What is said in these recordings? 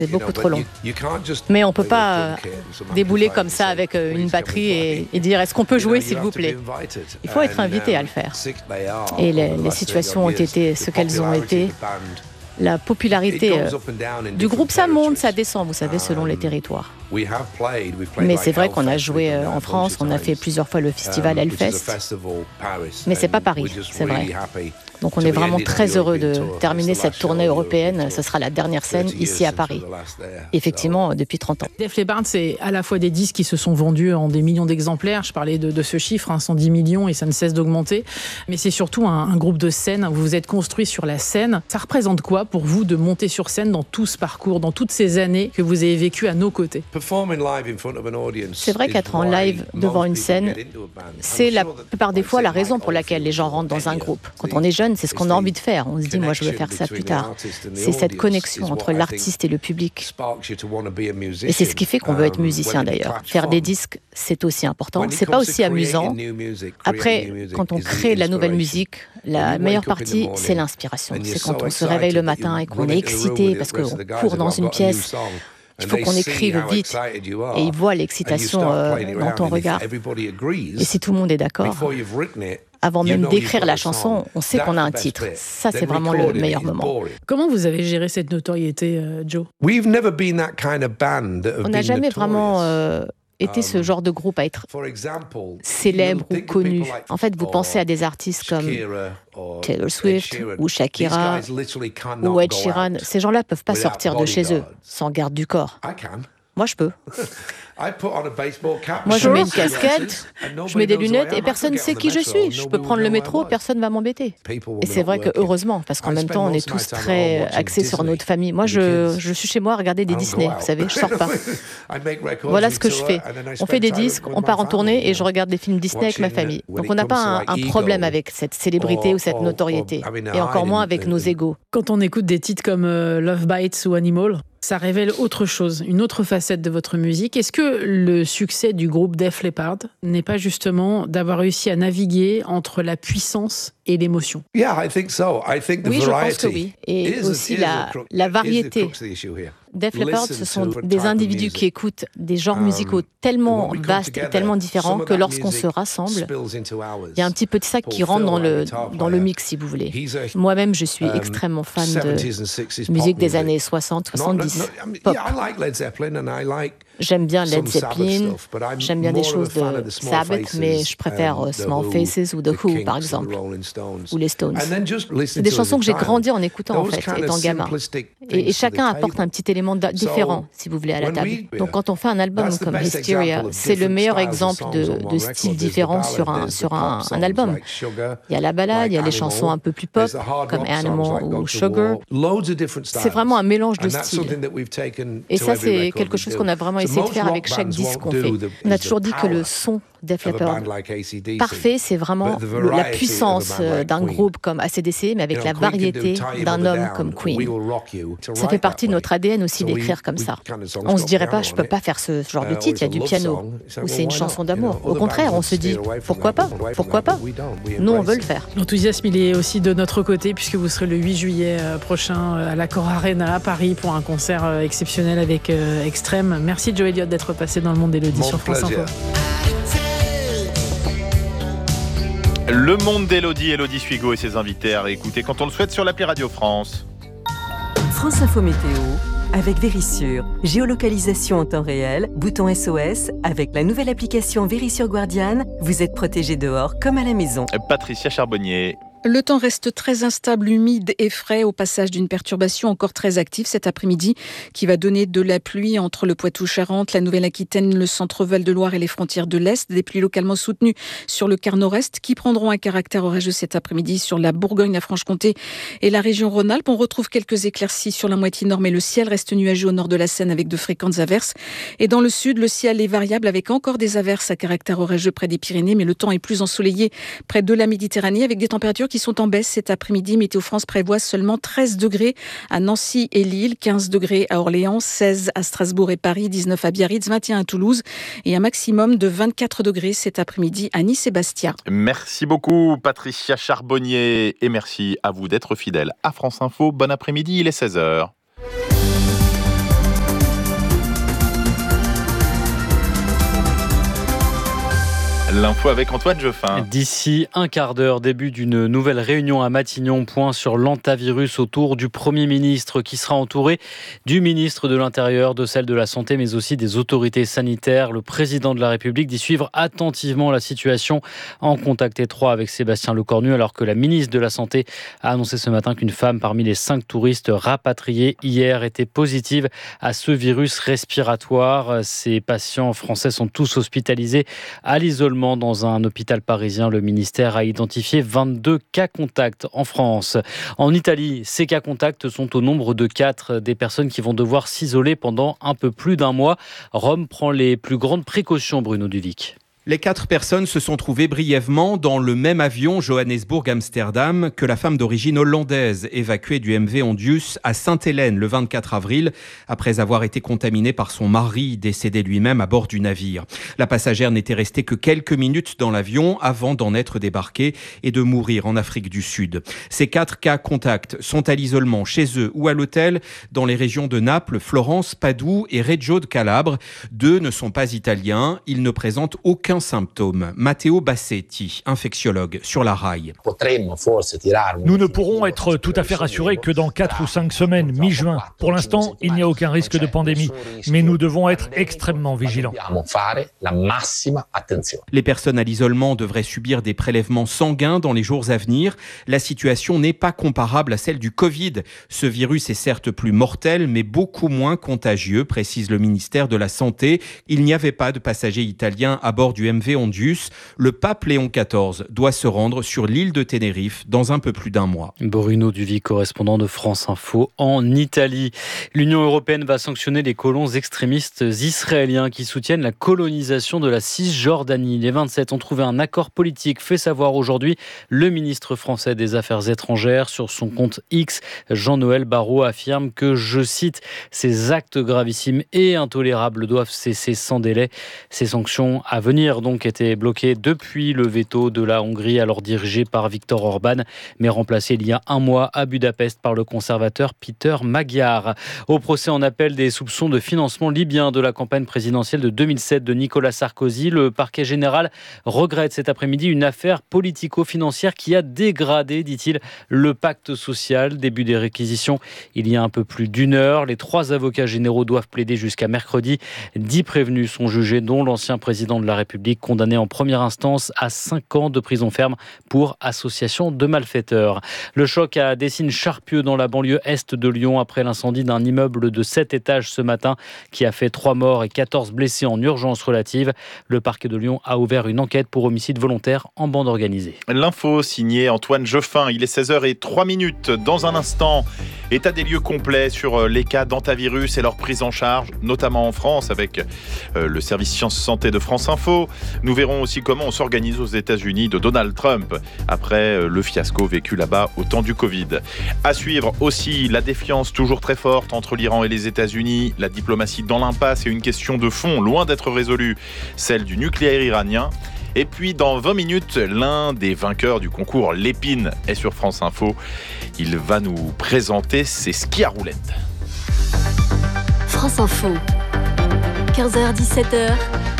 C'est beaucoup trop long. Mais on ne peut pas débouler comme ça avec une batterie et dire « Est-ce qu'on peut jouer, s'il vous plaît ?» Il faut être invité à le faire. Et les situations ont été ce qu'elles ont été. La popularité du groupe, ça monte, ça descend, vous savez, selon les territoires. Mais c'est vrai qu'on a joué en France, on a fait plusieurs fois le festival Hellfest. Mais c'est pas Paris, c'est vrai. Donc on est vraiment très heureux de terminer cette tournée européenne. Ce sera la dernière scène ici à Paris. Effectivement, depuis 30 ans. Def Leppard, c'est à la fois des disques qui se sont vendus en des millions d'exemplaires. Je parlais de ce chiffre, 110 millions, et ça ne cesse d'augmenter. Mais c'est surtout un groupe de scène. Vous vous êtes construit sur la scène. Ça représente quoi pour vous de monter sur scène dans tout ce parcours, dans toutes ces années que vous avez vécues à nos côtés? C'est vrai qu'être en live devant une scène, c'est la plupart des fois la raison pour laquelle les gens rentrent dans un groupe. Quand on est jeune, c'est ce qu'on a envie de faire. On se dit, moi, je veux faire ça plus tard. C'est cette connexion entre l'artiste et le public. Et c'est ce qui fait qu'on veut être musicien, d'ailleurs. Faire des disques, c'est aussi important. C'est pas aussi amusant. Après, quand on crée de la nouvelle musique, la meilleure partie, c'est l'inspiration. C'est quand on se réveille le matin et qu'on est excité parce qu'on court dans une pièce. Il faut qu'on écrive vite et ils voient l'excitation dans ton regard. Et si tout le monde est d'accord, avant même d'écrire la chanson, on sait qu'on a un titre. Ça, c'est vraiment le meilleur moment. Comment vous avez géré cette notoriété, Joe? On n'a jamais vraiment été ce genre de groupe à être célèbre ou connu. En fait, vous pensez à des artistes comme Taylor Swift ou Shakira ou Ed Sheeran. Ces gens-là ne peuvent pas sortir de chez eux sans garde du corps. Moi, je peux. Moi, je mets une casquette, je mets des lunettes et personne ne sait qui je suis. Je peux prendre le métro, personne ne va m'embêter. Et c'est vrai que heureusement, parce qu'en même temps, on est tous très axés sur notre famille. Moi, je suis chez moi à regarder des Disney, vous savez, je sors pas. Voilà ce que je fais. On fait des disques, on part en tournée et je regarde des films Disney avec ma famille. Donc on n'a pas un problème avec cette célébrité ou cette notoriété. Et encore moins avec nos égos. Quand on écoute des titres comme Love Bites ou Animal, ça révèle autre chose, une autre facette de votre musique. Est-ce que le succès du groupe Def Leppard n'est pas justement d'avoir réussi à naviguer entre la puissance et l'émotion? Oui, je pense que oui. Et aussi la variété. Def Leppard, ce sont des individus qui écoutent des genres musicaux tellement vastes et tellement différents que lorsqu'on se rassemble, il y a un petit peu de ça qui rentre dans le mix, si vous voulez. Moi-même, je suis extrêmement fan de musique des années 60, 70, pop. J'aime bien Led Zeppelin, j'aime bien des choses de Sabbath, mais je préfère Small Faces ou The Who, par exemple, ou les Stones. C'est des chansons que j'ai grandi en écoutant, en fait, étant gamin. Et chacun apporte un petit élément différent, si vous voulez, à la table. Donc quand on fait un album comme Hysteria, c'est le meilleur exemple de style différent sur un album. Il y a la ballade, il y a les chansons un peu plus pop, comme Animal ou Sugar. C'est vraiment un mélange de styles. Et ça, c'est quelque chose qu'on a vraiment essayé de faire avec chaque disque qu'on fait. On a toujours dit que le son Def Leppard parfait, c'est vraiment la puissance d'un groupe comme AC/DC, mais avec la variété d'un homme comme Queen. Ça fait partie de notre ADN aussi d'écrire comme ça. On se dirait pas, je peux pas faire ce genre de titre, il y a du piano, ou c'est une chanson d'amour. Au contraire, on se dit, pourquoi pas? Pourquoi pas? Nous, on veut le faire. L'enthousiasme, il est aussi de notre côté, puisque vous serez le 8 juillet prochain à l'Accor Arena à Paris pour un concert exceptionnel avec Extrême. Merci Joe Elliott d'être passé dans le monde d'Élodie sur France Info. Le monde d'Élodie, Élodie Suigo et ses invités à réécouter quand on le souhaite sur l'appli Radio France. France Info Météo avec Vérissure. Géolocalisation en temps réel, bouton SOS. Avec la nouvelle application Vérissure Guardian, vous êtes protégé dehors comme à la maison. Patricia Charbonnier. Le temps reste très instable, humide et frais au passage d'une perturbation encore très active cet après-midi qui va donner de la pluie entre le Poitou-Charentes, la Nouvelle-Aquitaine, le centre Val-de-Loire et les frontières de l'Est. Des pluies localement soutenues sur le quart nord-est qui prendront un caractère orageux cet après-midi sur la Bourgogne, la Franche-Comté et la région Rhône-Alpes. On retrouve quelques éclaircies sur la moitié nord, mais le ciel reste nuageux au nord de la Seine avec de fréquentes averses. Et dans le sud, le ciel est variable avec encore des averses à caractère orageux près des Pyrénées, mais le temps est plus ensoleillé près de la Méditerranée avec des températures qui sont en baisse cet après-midi. Météo France prévoit seulement 13 degrés à Nancy et Lille, 15 degrés à Orléans, 16 à Strasbourg et Paris, 19 à Biarritz, 21 à Toulouse et un maximum de 24 degrés cet après-midi à Nice et Bastia. Merci beaucoup Patricia Charbonnier et merci à vous d'être fidèle à France Info. Bon après-midi, il est 16h. L'info avec Antoine Geoffin. D'ici un quart d'heure, début d'une nouvelle réunion à Matignon, point sur l'hantavirus autour du Premier ministre qui sera entouré du ministre de l'Intérieur, de celle de la Santé, mais aussi des autorités sanitaires. Le président de la République dit suivre attentivement la situation en contact étroit avec Sébastien Lecornu, alors que la ministre de la Santé a annoncé ce matin qu'une femme parmi les 5 touristes rapatriés hier était positive à ce virus respiratoire. Ces patients français sont tous hospitalisés à l'isolement dans un hôpital parisien. Le ministère a identifié 22 cas contacts en France. En Italie, ces cas contacts sont au nombre de 4, des personnes qui vont devoir s'isoler pendant un peu plus d'un mois. Rome prend les plus grandes précautions, Bruno Duvic. Les 4 personnes se sont trouvées brièvement dans le même avion Johannesburg-Amsterdam que la femme d'origine hollandaise évacuée du MV Ondius à Sainte-Hélène le 24 avril après avoir été contaminée par son mari décédé lui-même à bord du navire. La passagère n'était restée que quelques minutes dans l'avion avant d'en être débarquée et de mourir en Afrique du Sud. Ces 4 cas contacts sont à l'isolement chez eux ou à l'hôtel dans les régions de Naples, Florence, Padoue et Reggio de Calabre. 2 ne sont pas italiens, ils ne présentent aucun symptôme. Matteo Bassetti, infectiologue sur la RAI. Nous ne pourrons être tout à fait rassurés que dans 4 ou 5 semaines, mi-juin. Pour l'instant, il n'y a aucun risque de pandémie, mais nous devons être extrêmement vigilants. Les personnes à l'isolement devraient subir des prélèvements sanguins dans les jours à venir. La situation n'est pas comparable à celle du Covid. Ce virus est certes plus mortel, mais beaucoup moins contagieux, précise le ministère de la Santé. Il n'y avait pas de passagers italiens à bord du MV Ondius. Le pape Léon XIV doit se rendre sur l'île de Tenerife dans un peu plus d'un mois. Bruno Duvic, correspondant de France Info en Italie. L'Union européenne va sanctionner les colons extrémistes israéliens qui soutiennent la colonisation de la Cisjordanie. Les 27 ont trouvé un accord politique, fait savoir aujourd'hui le ministre français des Affaires étrangères. Sur son compte X, Jean-Noël Barrot affirme que, je cite, « ces actes gravissimes et intolérables doivent cesser sans délai ». Ces sanctions à venir donc étaient bloquées depuis le veto de la Hongrie, alors dirigé par Viktor Orban, mais remplacé il y a un mois à Budapest par le conservateur Peter Magyar. Au procès en appel des soupçons de financement libyen de la campagne présidentielle de 2007 de Nicolas Sarkozy, le parquet général regrette cet après-midi une affaire politico-financière qui a dégradé, dit-il, le pacte social. Début des réquisitions il y a un peu plus d'1 heure. Les 3 avocats généraux doivent plaider jusqu'à mercredi. 10 prévenus sont jugés, dont l'ancien président de la République, condamné en première instance à 5 ans de prison ferme pour association de malfaiteurs. Le choc à Décines-Charpieu dans la banlieue est de Lyon après l'incendie d'un immeuble de 7 étages ce matin qui a fait 3 morts et 14 blessés en urgence relative. Le parquet de Lyon a ouvert une enquête pour homicide volontaire en bande organisée. L'info signée Antoine Geoffin. Il est 16h03. Dans un instant, état des lieux complet sur les cas d'hantavirus et leur prise en charge, notamment en France avec le service Sciences Santé de France Info. Nous verrons aussi comment on s'organise aux États-Unis de Donald Trump après le fiasco vécu là-bas au temps du Covid. À suivre aussi la défiance toujours très forte entre l'Iran et les États-Unis, la diplomatie dans l'impasse et une question de fond loin d'être résolue, celle du nucléaire iranien. Et puis dans 20 minutes, l'un des vainqueurs du concours Lépine est sur France Info. Il va nous présenter ses skis à roulettes. France Info, 15h-17h,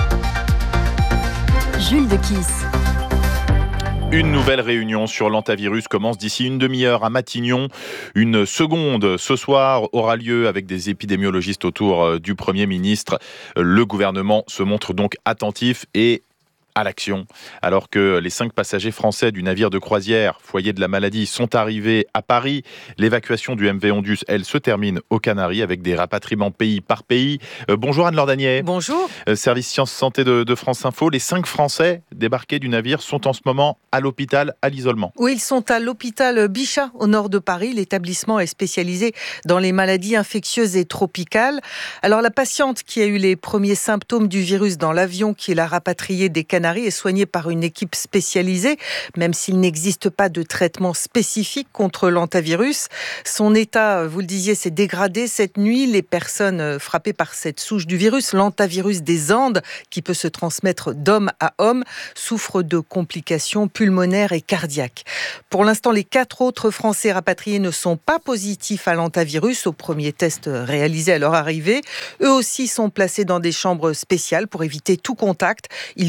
Jules de Kiss. Une nouvelle réunion sur l'hantavirus commence d'ici une demi-heure à Matignon. Une seconde ce soir aura lieu avec des épidémiologistes autour du Premier ministre. Le gouvernement se montre donc attentif et à l'action. Alors que les 5 passagers français du navire de croisière foyer de la maladie sont arrivés à Paris, l'évacuation du MV Ondius, elle, se termine aux Canaries avec des rapatriements pays par pays. Bonjour Anne-Laure Danier. Bonjour. Service Sciences Santé de France Info. Les 5 Français débarqués du navire sont en ce moment à l'hôpital, à l'isolement. Oui, ils sont à l'hôpital Bichat, au nord de Paris. L'établissement est spécialisé dans les maladies infectieuses et tropicales. Alors la patiente qui a eu les premiers symptômes du virus dans l'avion qui l'a rapatriée des Canaries est soigné par une équipe spécialisée, même s'il n'existe pas de traitement spécifique contre l'hantavirus. Son état, vous le disiez, s'est dégradé cette nuit. Les personnes frappées par cette souche du virus, l'hantavirus des Andes, qui peut se transmettre d'homme à homme, souffrent de complications pulmonaires et cardiaques. Pour l'instant, les 4 autres Français rapatriés ne sont pas positifs à l'hantavirus au premier test réalisé à leur arrivée. Eux aussi sont placés dans des chambres spéciales pour éviter tout contact. Ils vont rester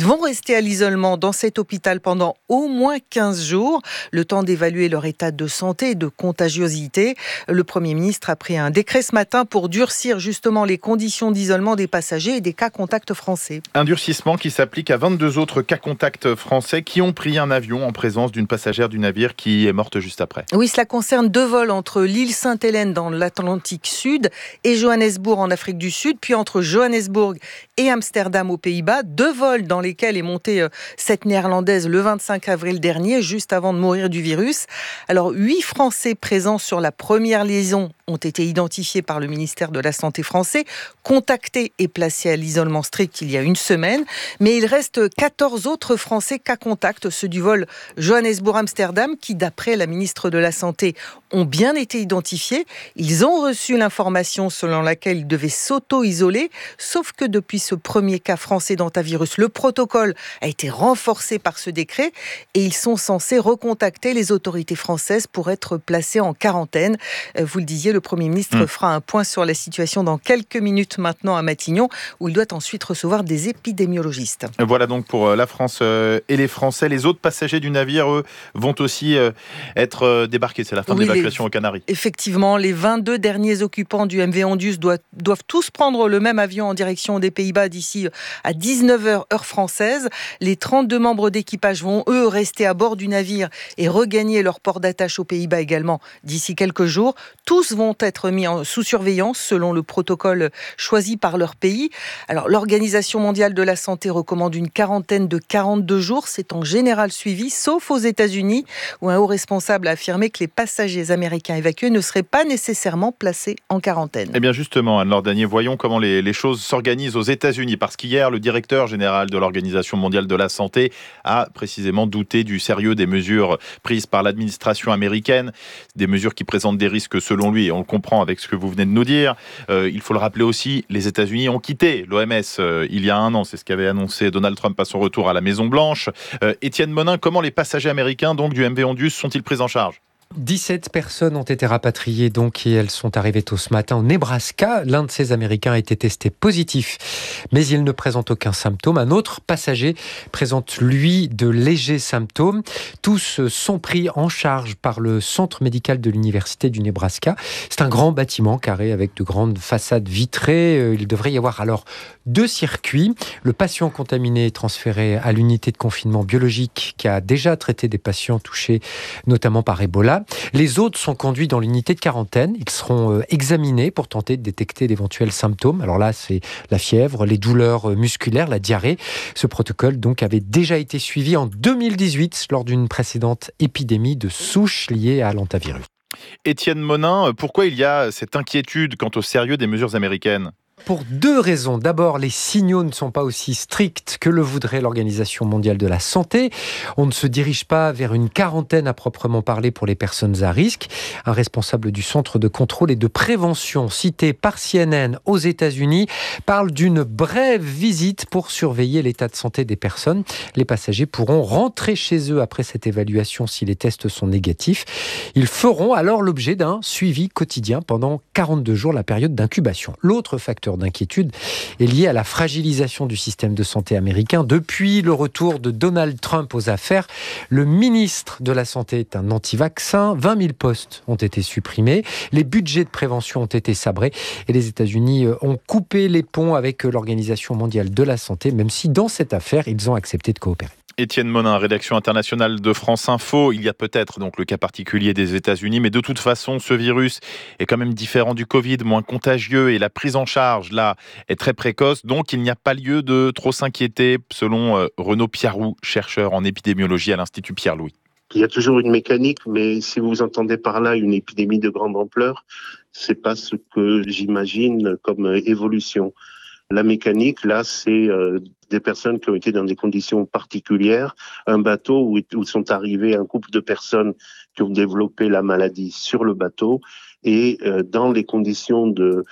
rester à l'isolement dans cet hôpital pendant au moins 15 jours, le temps d'évaluer leur état de santé et de contagiosité. Le Premier ministre a pris un décret ce matin pour durcir justement les conditions d'isolement des passagers et des cas contacts français. Un durcissement qui s'applique à 22 autres cas contacts français qui ont pris un avion en présence d'une passagère du navire qui est morte juste après. Oui, cela concerne 2 vols entre l'île Sainte-Hélène dans l'Atlantique Sud et Johannesburg en Afrique du Sud, puis entre Johannesburg et Amsterdam aux Pays-Bas. 2 vols dans lesquels est montée cette néerlandaise le 25 avril dernier, juste avant de mourir du virus. Alors, 8 Français présents sur la première liaison ont été identifiés par le ministère de la Santé français, contactés et placés à l'isolement strict il y a une semaine. Mais il reste 14 autres Français cas contact, ceux du vol Johannesburg-Amsterdam, qui, d'après la ministre de la Santé, ont bien été identifiés. Ils ont reçu l'information selon laquelle ils devaient s'auto-isoler, sauf que depuis ce premier cas français d'hantavirus, le protocole a été renforcé par ce décret et ils sont censés recontacter les autorités françaises pour être placés en quarantaine. Vous le disiez, le Premier ministre fera un point sur la situation dans quelques minutes maintenant à Matignon, où il doit ensuite recevoir des épidémiologistes. Voilà donc pour la France et les Français. Les autres passagers du navire, eux, vont aussi être débarqués. C'est la fin de l'évacuation aux Canaries. Effectivement, les 22 derniers occupants du MV Ondius doivent tous prendre le même avion en direction des Pays-Bas d'ici à 19h heure française. Les 32 membres d'équipage vont, eux, rester à bord du navire et regagner leur port d'attache aux Pays-Bas également d'ici quelques jours. Tous vont être mis sous surveillance selon le protocole choisi par leur pays. Alors, l'Organisation mondiale de la santé recommande une quarantaine de 42 jours. C'est en général suivi, sauf aux États-Unis, où un haut responsable a affirmé que les passagers américains évacués ne seraient pas nécessairement placés en quarantaine. Eh bien justement, Anne-Laure Danier, voyons comment les choses s'organisent aux États-Unis. Parce qu'hier, le directeur général de l'Organisation mondiale de la santé a précisément douté du sérieux des mesures prises par l'administration américaine. Des mesures qui présentent des risques selon lui, et on le comprend avec ce que vous venez de nous dire. Il faut le rappeler aussi, les États-Unis ont quitté l'OMS il y a 1 an. C'est ce qu'avait annoncé Donald Trump à son retour à la Maison-Blanche. Étienne Monin, comment les passagers américains donc, du MV Ondius sont-ils pris en charge ? 17 personnes ont été rapatriées donc et elles sont arrivées tôt ce matin au Nebraska. L'un de ces Américains a été testé positif, mais il ne présente aucun symptôme. Un autre passager présente, lui, de légers symptômes. Tous sont pris en charge par le centre médical de l'Université du Nebraska. C'est un grand bâtiment carré avec de grandes façades vitrées. Il devrait y avoir alors 2 circuits. Le patient contaminé est transféré à l'unité de confinement biologique qui a déjà traité des patients touchés notamment par Ebola. Les autres sont conduits dans l'unité de quarantaine. Ils seront examinés pour tenter de détecter d'éventuels symptômes. Alors là, c'est la fièvre, les douleurs musculaires, la diarrhée. Ce protocole donc avait déjà été suivi en 2018 lors d'une précédente épidémie de souche liée à l'hantavirus. Étienne Monin, pourquoi il y a cette inquiétude quant au sérieux des mesures américaines ? Pour 2 raisons. D'abord, les signaux ne sont pas aussi stricts que le voudrait l'Organisation mondiale de la santé. On ne se dirige pas vers une quarantaine à proprement parler pour les personnes à risque. Un responsable du Centre de contrôle et de prévention cité par CNN aux États-Unis parle d'une brève visite pour surveiller l'état de santé des personnes. Les passagers pourront rentrer chez eux après cette évaluation si les tests sont négatifs. Ils feront alors l'objet d'un suivi quotidien pendant 42 jours, la période d'incubation. L'autre facteur d'inquiétude est lié à la fragilisation du système de santé américain. Depuis le retour de Donald Trump aux affaires, le ministre de la Santé est un anti-vaccin. 20 000 postes ont été supprimés. Les budgets de prévention ont été sabrés. Et les États-Unis ont coupé les ponts avec l'Organisation mondiale de la santé, même si dans cette affaire, ils ont accepté de coopérer. Étienne Monin, rédaction internationale de France Info. Il y a peut-être donc le cas particulier des États-Unis, mais de toute façon, ce virus est quand même différent du Covid, moins contagieux et la prise en charge, là, est très précoce. Donc, il n'y a pas lieu de trop s'inquiéter, selon Renaud Piarou, chercheur en épidémiologie à l'Institut Pierre-Louis. Il y a toujours une mécanique, mais si vous entendez par là une épidémie de grande ampleur, c'est pas ce que j'imagine comme évolution. La mécanique, là, c'est des personnes qui ont été dans des conditions particulières, un bateau où sont arrivés un couple de personnes qui ont développé la maladie sur le bateau et dans les conditions de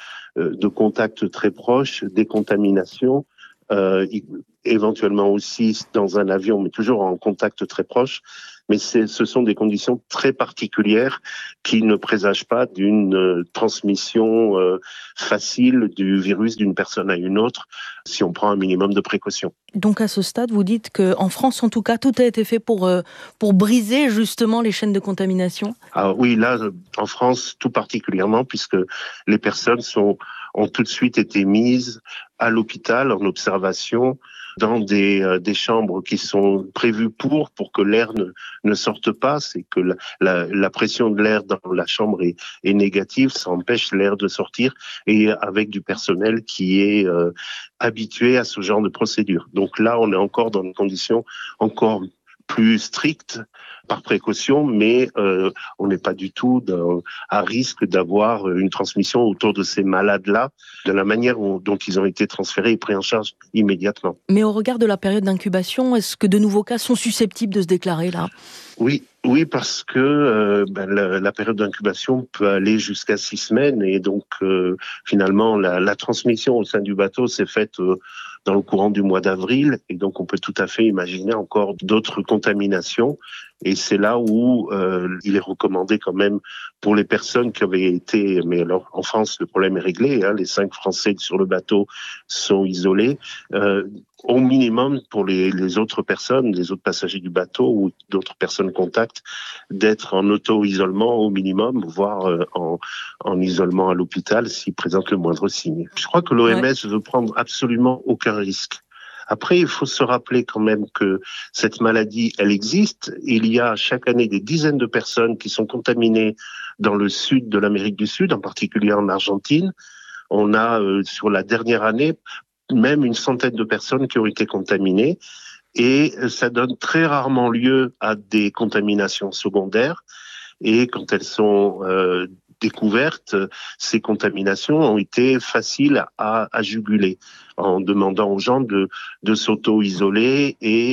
contact très proches, des contaminations, éventuellement aussi dans un avion, mais toujours en contact très proche, mais ce sont des conditions très particulières qui ne présagent pas d'une transmission facile du virus d'une personne à une autre si on prend un minimum de précautions. Donc à ce stade, vous dites qu'en France, en tout cas, tout a été fait pour briser justement les chaînes de contamination ? Ah oui, là, en France, tout particulièrement, puisque les personnes ont tout de suite été mises à l'hôpital en observation dans des chambres qui sont prévues pour que l'air ne sorte pas. C'est que la pression de l'air dans la chambre est négative, ça empêche l'air de sortir, et avec du personnel qui est habitué à ce genre de procédure. Donc là, on est encore dans des conditions encore plus strictes par précaution, mais on n'est pas du tout à risque d'avoir une transmission autour de ces malades-là, de la manière dont ils ont été transférés et pris en charge immédiatement. Mais au regard de la période d'incubation, est-ce que de nouveaux cas sont susceptibles de se déclarer là ? Oui, parce que la période d'incubation peut aller jusqu'à 6 semaines, et donc finalement la transmission au sein du bateau s'est faite dans le courant du mois d'avril, et donc on peut tout à fait imaginer encore d'autres contaminations. Et c'est là où il est recommandé quand même pour les personnes qui avaient été... Mais alors, en France, le problème est réglé. Les 5 Français sur le bateau sont isolés. Au minimum, pour les autres personnes, les autres passagers du bateau ou d'autres personnes contacts, d'être en auto-isolement au minimum, voire en isolement à l'hôpital s'ils présentent le moindre signe. Je crois que l'OMS veut prendre absolument aucun risque. Après, il faut se rappeler quand même que cette maladie, elle existe. Il y a chaque année des dizaines de personnes qui sont contaminées dans le sud de l'Amérique du Sud, en particulier en Argentine. On a, sur la dernière année, même une centaine de personnes qui ont été contaminées. Et ça donne très rarement lieu à des contaminations secondaires. Et quand elles sont découvertes, ces contaminations ont été faciles à juguler, en demandant aux gens de s'auto-isoler et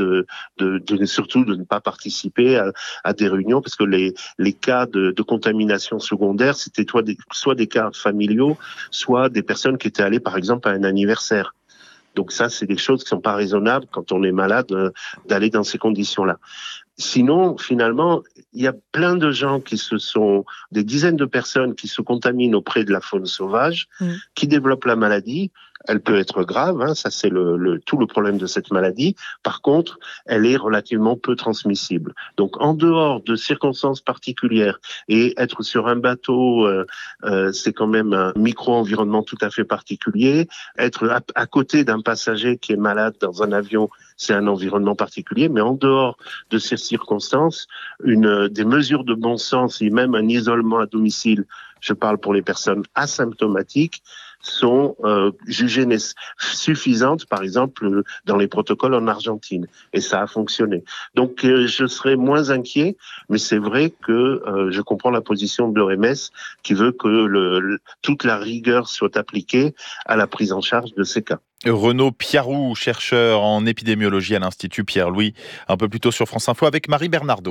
surtout de ne pas participer à des réunions, parce que les cas de contamination secondaire, c'était soit des cas familiaux, soit des personnes qui étaient allées par exemple à un anniversaire. Donc ça, c'est des choses qui ne sont pas raisonnables quand on est malade d'aller dans ces conditions-là. Sinon, finalement, il y a plein de gens des dizaines de personnes qui se contaminent auprès de la faune sauvage, qui développent la maladie. Elle peut être grave, ça c'est tout le problème de cette maladie. Par contre, elle est relativement peu transmissible. Donc, en dehors de circonstances particulières, et être sur un bateau, c'est quand même un micro-environnement tout à fait particulier. Être à côté d'un passager qui est malade dans un avion, c'est un environnement particulier. Mais en dehors de ces circonstances, des mesures de bon sens et même un isolement à domicile, je parle pour les personnes asymptomatiques, sont jugées suffisantes, par exemple, dans les protocoles en Argentine. Et ça a fonctionné. Donc, je serais moins inquiet, mais c'est vrai que je comprends la position de l'OMS qui veut que toute la rigueur soit appliquée à la prise en charge de ces cas. Renaud Piarou, chercheur en épidémiologie à l'Institut Pierre-Louis, un peu plus tôt sur France Info avec Marie Bernardo.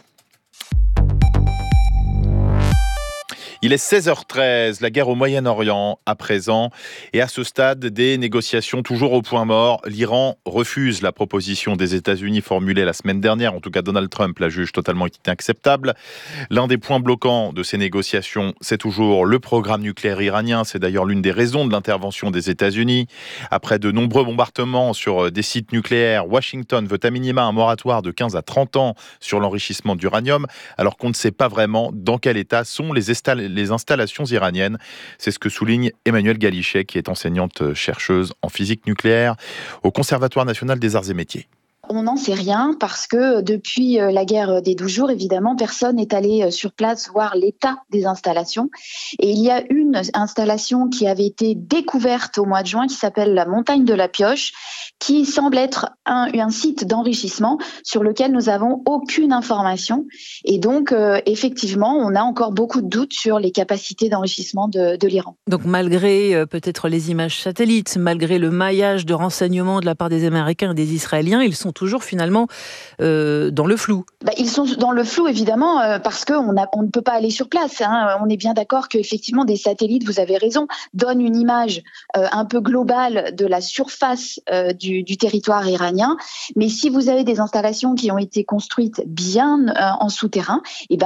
Il est 16h13, la guerre au Moyen-Orient à présent, et à ce stade, des négociations toujours au point mort. L'Iran refuse la proposition des États-Unis formulée la semaine dernière, en tout cas Donald Trump la juge totalement inacceptable. L'un des points bloquants de ces négociations, c'est toujours le programme nucléaire iranien. C'est d'ailleurs l'une des raisons de l'intervention des États-Unis. Après de nombreux bombardements sur des sites nucléaires, Washington veut à minima un moratoire de 15 à 30 ans sur l'enrichissement d'uranium, alors qu'on ne sait pas vraiment dans quel état sont les installations iraniennes. C'est ce que souligne Emmanuelle Galichet, qui est enseignante-chercheuse en physique nucléaire au Conservatoire national des arts et métiers. On n'en sait rien parce que depuis la guerre des 12 jours, évidemment, personne n'est allé sur place voir l'état des installations. Et il y a une installation qui avait été découverte au mois de juin qui s'appelle la Montagne de la Pioche, qui semble être un site d'enrichissement sur lequel nous n'avons aucune information. Et donc, effectivement, on a encore beaucoup de doutes sur les capacités d'enrichissement de l'Iran. Donc, malgré peut-être les images satellites, malgré le maillage de renseignements de la part des Américains et des Israéliens, ils sont toujours finalement dans le flou. Ils sont dans le flou évidemment parce qu'on ne peut pas aller sur place. On est bien d'accord qu'effectivement des satellites, vous avez raison, donnent une image un peu globale de la surface du territoire iranien. Mais si vous avez des installations qui ont été construites bien en souterrain,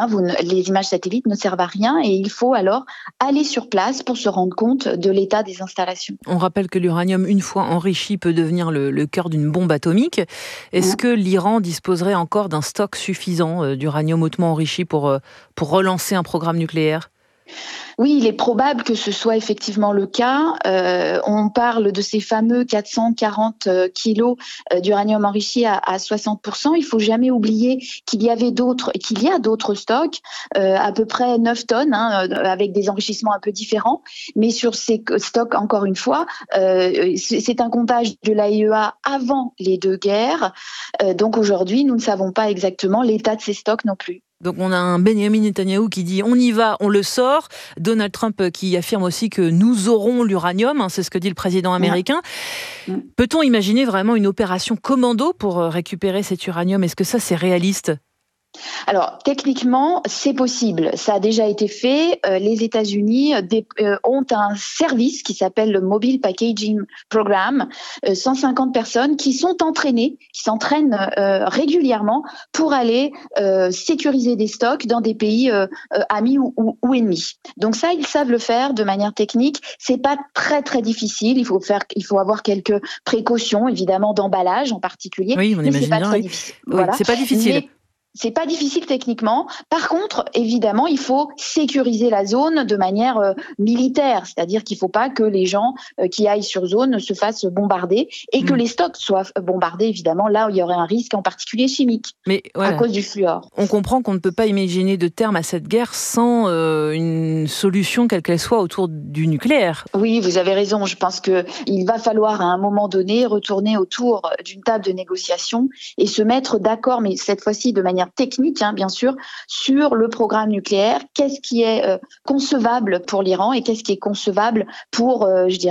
les images satellites ne servent à rien et il faut alors aller sur place pour se rendre compte de l'état des installations. On rappelle que l'uranium, une fois enrichi, peut devenir le cœur d'une bombe atomique. Est-ce que l'Iran disposerait encore d'un stock suffisant d'uranium hautement enrichi pour relancer un programme nucléaire ? Oui, il est probable que ce soit effectivement le cas. On parle de ces fameux 440 kilos d'uranium enrichi à 60%. Il faut jamais oublier qu'il y a d'autres stocks, à peu près 9 tonnes, avec des enrichissements un peu différents. Mais sur ces stocks, encore une fois, c'est un comptage de l'AIEA avant les deux guerres. Donc aujourd'hui, nous ne savons pas exactement l'état de ces stocks non plus. Donc on a un Benjamin Netanyahou qui dit on y va, on le sort. Donald Trump qui affirme aussi que nous aurons l'uranium, c'est ce que dit le président américain. Peut-on imaginer vraiment une opération commando pour récupérer cet uranium ? Est-ce que ça c'est réaliste ? Alors, techniquement, c'est possible. Ça a déjà été fait. Les États-Unis ont un service qui s'appelle le Mobile Packaging Program. 150 personnes qui s'entraînent régulièrement pour aller sécuriser des stocks dans des pays amis ou ennemis. Donc ça, ils savent le faire de manière technique. C'est pas très très difficile. Il faut avoir quelques précautions, évidemment, d'emballage en particulier. Oui, on imagine bien. Oui. Voilà. C'est pas difficile. C'est pas difficile techniquement. Par contre, évidemment, il faut sécuriser la zone de manière militaire. C'est-à-dire qu'il ne faut pas que les gens qui aillent sur zone se fassent bombarder et que les stocks soient bombardés, évidemment. Là, il y aurait un risque, en particulier chimique, à cause du fluor. On comprend qu'on ne peut pas imaginer de terme à cette guerre sans une solution, quelle qu'elle soit, autour du nucléaire. Oui, vous avez raison. Je pense qu'il va falloir, à un moment donné, retourner autour d'une table de négociation et se mettre d'accord, mais cette fois-ci de manière technique, bien sûr, sur le programme nucléaire. Qu'est-ce qui est concevable pour l'Iran et qu'est-ce qui est concevable pour,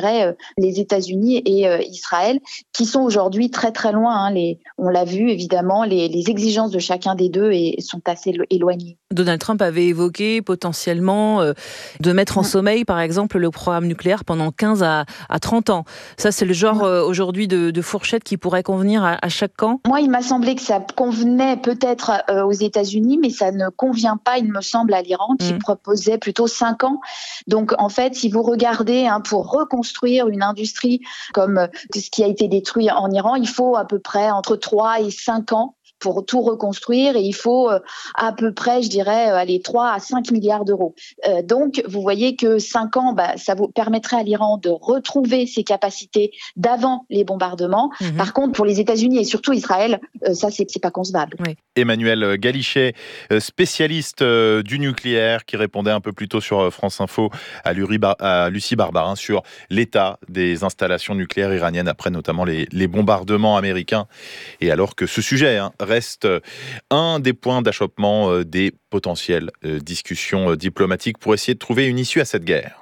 les États-Unis et Israël, qui sont aujourd'hui très très loin. On l'a vu, évidemment, les exigences de chacun des deux sont assez éloignées. Donald Trump avait évoqué potentiellement de mettre en sommeil, par exemple, le programme nucléaire pendant 15 à 30 ans. Ça, c'est le genre aujourd'hui de fourchette qui pourrait convenir à chaque camp ? Moi, il m'a semblé que ça convenait peut-être aux États-Unis, mais ça ne convient pas, il me semble, à l'Iran, qui proposait plutôt 5 ans. Donc, en fait, si vous regardez, pour reconstruire une industrie comme ce qui a été détruit en Iran, il faut à peu près entre 3 et 5 ans pour tout reconstruire et il faut à peu près, 3 à 5 milliards d'euros. Donc, vous voyez que 5 ans, ça vous permettrait à l'Iran de retrouver ses capacités d'avant les bombardements. Par contre, pour les États-Unis et surtout Israël, ça, c'est pas concevable. Oui. Emmanuel Galichet, spécialiste du nucléaire, qui répondait un peu plus tôt sur France Info à Lucie Barbarin sur l'état des installations nucléaires iraniennes après notamment les bombardements américains. Et alors que ce sujet reste un des points d'achoppement des potentielles discussions diplomatiques pour essayer de trouver une issue à cette guerre.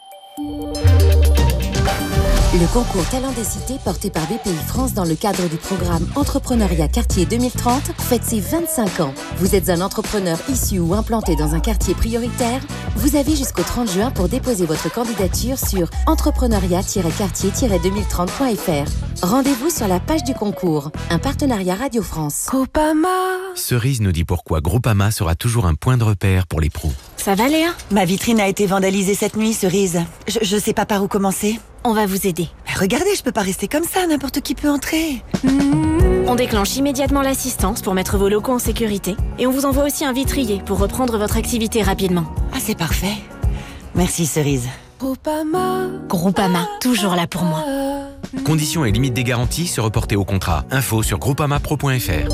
Le concours Talent des Cités porté par BPI France dans le cadre du programme Entrepreneuriat Quartier 2030 fête ses 25 ans. Vous êtes un entrepreneur issu ou implanté dans un quartier prioritaire ? Vous avez jusqu'au 30 juin pour déposer votre candidature sur entrepreneuriat-quartier-2030.fr. Rendez-vous sur la page du concours. Un partenariat Radio France. Groupama. Cerise nous dit pourquoi Groupama sera toujours un point de repère pour les pros. Ça va, Léa ? Ma vitrine a été vandalisée cette nuit, Cerise. Je sais pas par où commencer. On va vous aider. Regardez, je peux pas rester comme ça, n'importe qui peut entrer. On décllenche immédiatement l'assistance pour mettre vos locaux en sécurité et on vous envoie aussi un vitrier pour reprendre votre activité rapidement. Ah, c'est parfait. Merci, Cerise. Groupama, toujours là pour moi. Conditions et limites des garanties se reporter au contrat. Info sur groupamapro.fr.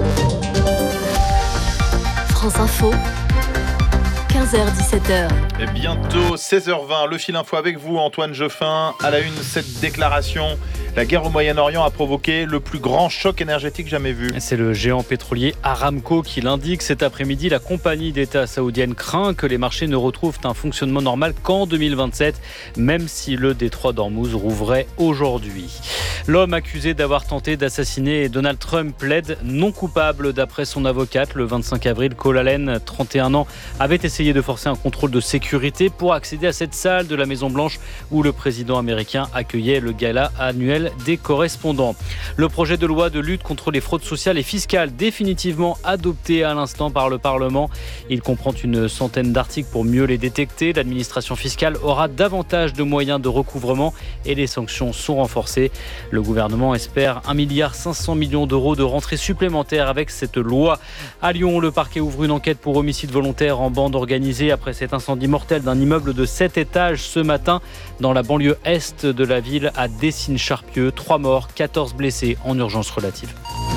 France Info. 15h-17h. Et bientôt 16h20, le fil info avec vous, Antoine Jeuffin. À la une, cette déclaration La guerre au Moyen-Orient a provoqué le plus grand choc énergétique jamais vu. C'est le géant pétrolier Aramco qui l'indique. Cet après-midi, la compagnie d'État saoudienne craint que les marchés ne retrouvent un fonctionnement normal qu'en 2027, même si le détroit d'Ormuz rouvrait aujourd'hui. L'homme accusé d'avoir tenté d'assassiner Donald Trump plaide non coupable d'après son avocate. Le 25 avril, Cole Allen, 31 ans, avait essayé de forcer un contrôle de sécurité pour accéder à cette salle de la Maison-Blanche où le président américain accueillait le gala annuel des correspondants. Le projet de loi de lutte contre les fraudes sociales et fiscales définitivement adopté à l'instant par le Parlement. Il comprend une centaine d'articles pour mieux les détecter. L'administration fiscale aura davantage de moyens de recouvrement et les sanctions sont renforcées. Le gouvernement espère 1,5 milliard d'euros de rentrées supplémentaires avec cette loi. À Lyon, le parquet ouvre une enquête pour homicide volontaire en bande organisée après cet incendie mortel d'un immeuble de 7 étages ce matin dans la banlieue est de la ville à Dessines-Charpieu. 3 morts, 14 blessés en urgence relative.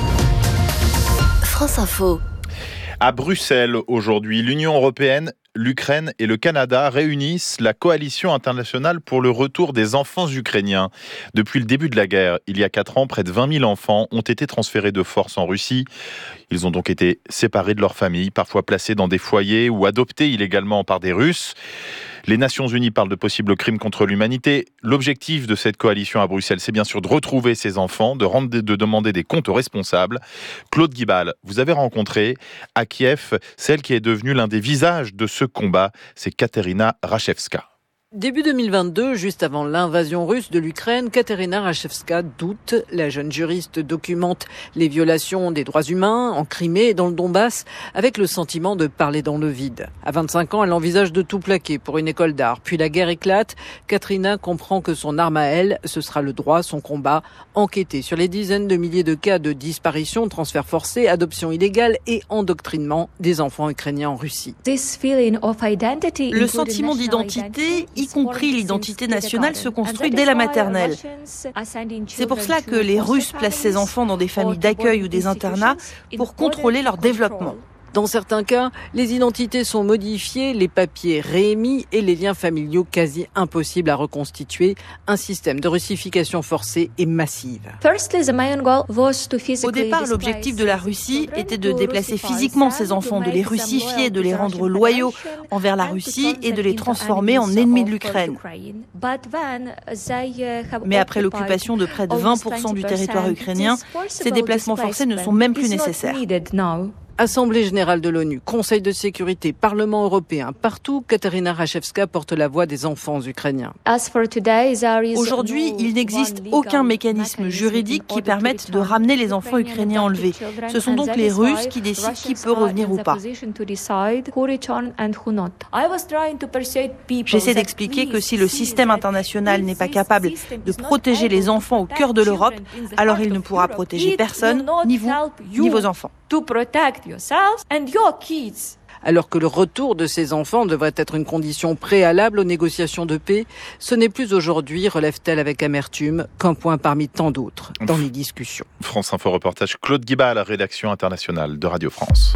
France Info. À Bruxelles, aujourd'hui, l'Union européenne, l'Ukraine et le Canada réunissent la coalition internationale pour le retour des enfants ukrainiens. Depuis le début de la guerre, il y a 4 ans, près de 20 000 enfants ont été transférés de force en Russie. Ils ont donc été séparés de leur famille, parfois placés dans des foyers ou adoptés illégalement par des Russes. Les Nations Unies parlent de possibles crimes contre l'humanité. L'objectif de cette coalition à Bruxelles, c'est bien sûr de retrouver ces enfants, de demander des comptes aux responsables. Claude Guibal, vous avez rencontré à Kiev celle qui est devenue l'un des visages de ce combat, c'est Katerina Rachevska. Début 2022, juste avant l'invasion russe de l'Ukraine, Katerina Rachevska doute. La jeune juriste documente les violations des droits humains en Crimée et dans le Donbass avec le sentiment de parler dans le vide. À 25 ans, elle envisage de tout plaquer pour une école d'art. Puis la guerre éclate. Katerina comprend que son arme à elle, ce sera le droit, son combat, enquêter sur les dizaines de milliers de cas de disparition, transferts forcés, adoption illégale et endoctrinement des enfants ukrainiens en Russie. Le sentiment d'identité, y compris l'identité nationale, se construit dès la maternelle. C'est pour cela que les Russes placent ces enfants dans des familles d'accueil ou des internats pour contrôler leur développement. Dans certains cas, les identités sont modifiées, les papiers réémis et les liens familiaux quasi impossibles à reconstituer. Un système de russification forcée et massive. Au départ, l'objectif de la Russie était de déplacer physiquement ces enfants, de les russifier, de les rendre loyaux envers la Russie et de les transformer en ennemis de l'Ukraine. Mais après l'occupation de près de 20% du territoire ukrainien, ces déplacements forcés ne sont même plus nécessaires. Assemblée générale de l'ONU, Conseil de sécurité, Parlement européen, partout, Katerina Rachevska porte la voix des enfants ukrainiens. Aujourd'hui, il n'existe aucun mécanisme juridique qui permette de ramener les enfants ukrainiens enlevés. Ce sont donc les Russes qui décident qui peut revenir ou pas. J'essaie d'expliquer que si le système international n'est pas capable de protéger les enfants au cœur de l'Europe, alors il ne pourra protéger personne, ni vous, ni vos enfants. Alors que le retour de ces enfants devrait être une condition préalable aux négociations de paix, ce n'est plus aujourd'hui, relève-t-elle avec amertume, qu'un point parmi tant d'autres dans les discussions. France Info reportage Claude Guibal, rédaction internationale de Radio France.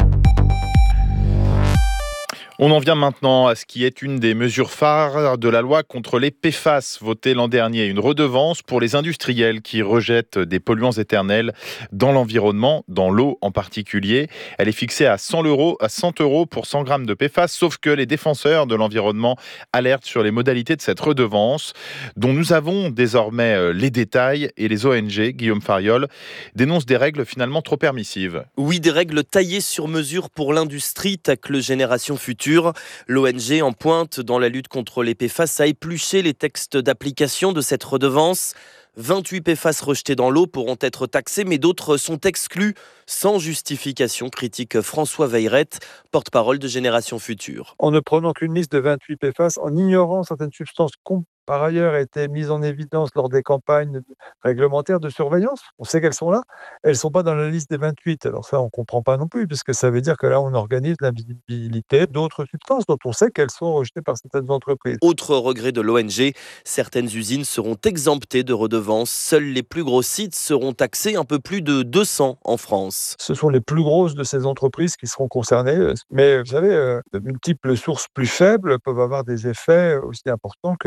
On en vient maintenant à ce qui est une des mesures phares de la loi contre les PFAS votée l'an dernier. Une redevance pour les industriels qui rejettent des polluants éternels dans l'environnement, dans l'eau en particulier. Elle est fixée à 100 € pour 100 grammes de PFAS, sauf que les défenseurs de l'environnement alertent sur les modalités de cette redevance, dont nous avons désormais les détails, et les ONG, Guillaume Fariol, dénoncent des règles finalement trop permissives. Oui, des règles taillées sur mesure pour l'industrie, tacle Génération Future. L'ONG en pointe dans la lutte contre les PFAS a épluché les textes d'application de cette redevance. 28 PFAS rejetés dans l'eau pourront être taxés, mais d'autres sont exclus sans justification, critique François Veyrette, porte-parole de Génération Future. En ne prenant qu'une liste de 28 PFAS, en ignorant certaines substances par ailleurs été mises en évidence lors des campagnes réglementaires de surveillance. On sait qu'elles sont là. Elles ne sont pas dans la liste des 28. Alors ça, on ne comprend pas non plus, parce que ça veut dire que là, on organise l'invisibilité d'autres substances dont on sait qu'elles sont rejetées par certaines entreprises. Autre regret de l'ONG, certaines usines seront exemptées de redevances. Seuls les plus gros sites seront taxés, un peu plus de 200 en France. Ce sont les plus grosses de ces entreprises qui seront concernées. Mais vous savez, de multiples sources plus faibles peuvent avoir des effets aussi importants que quelques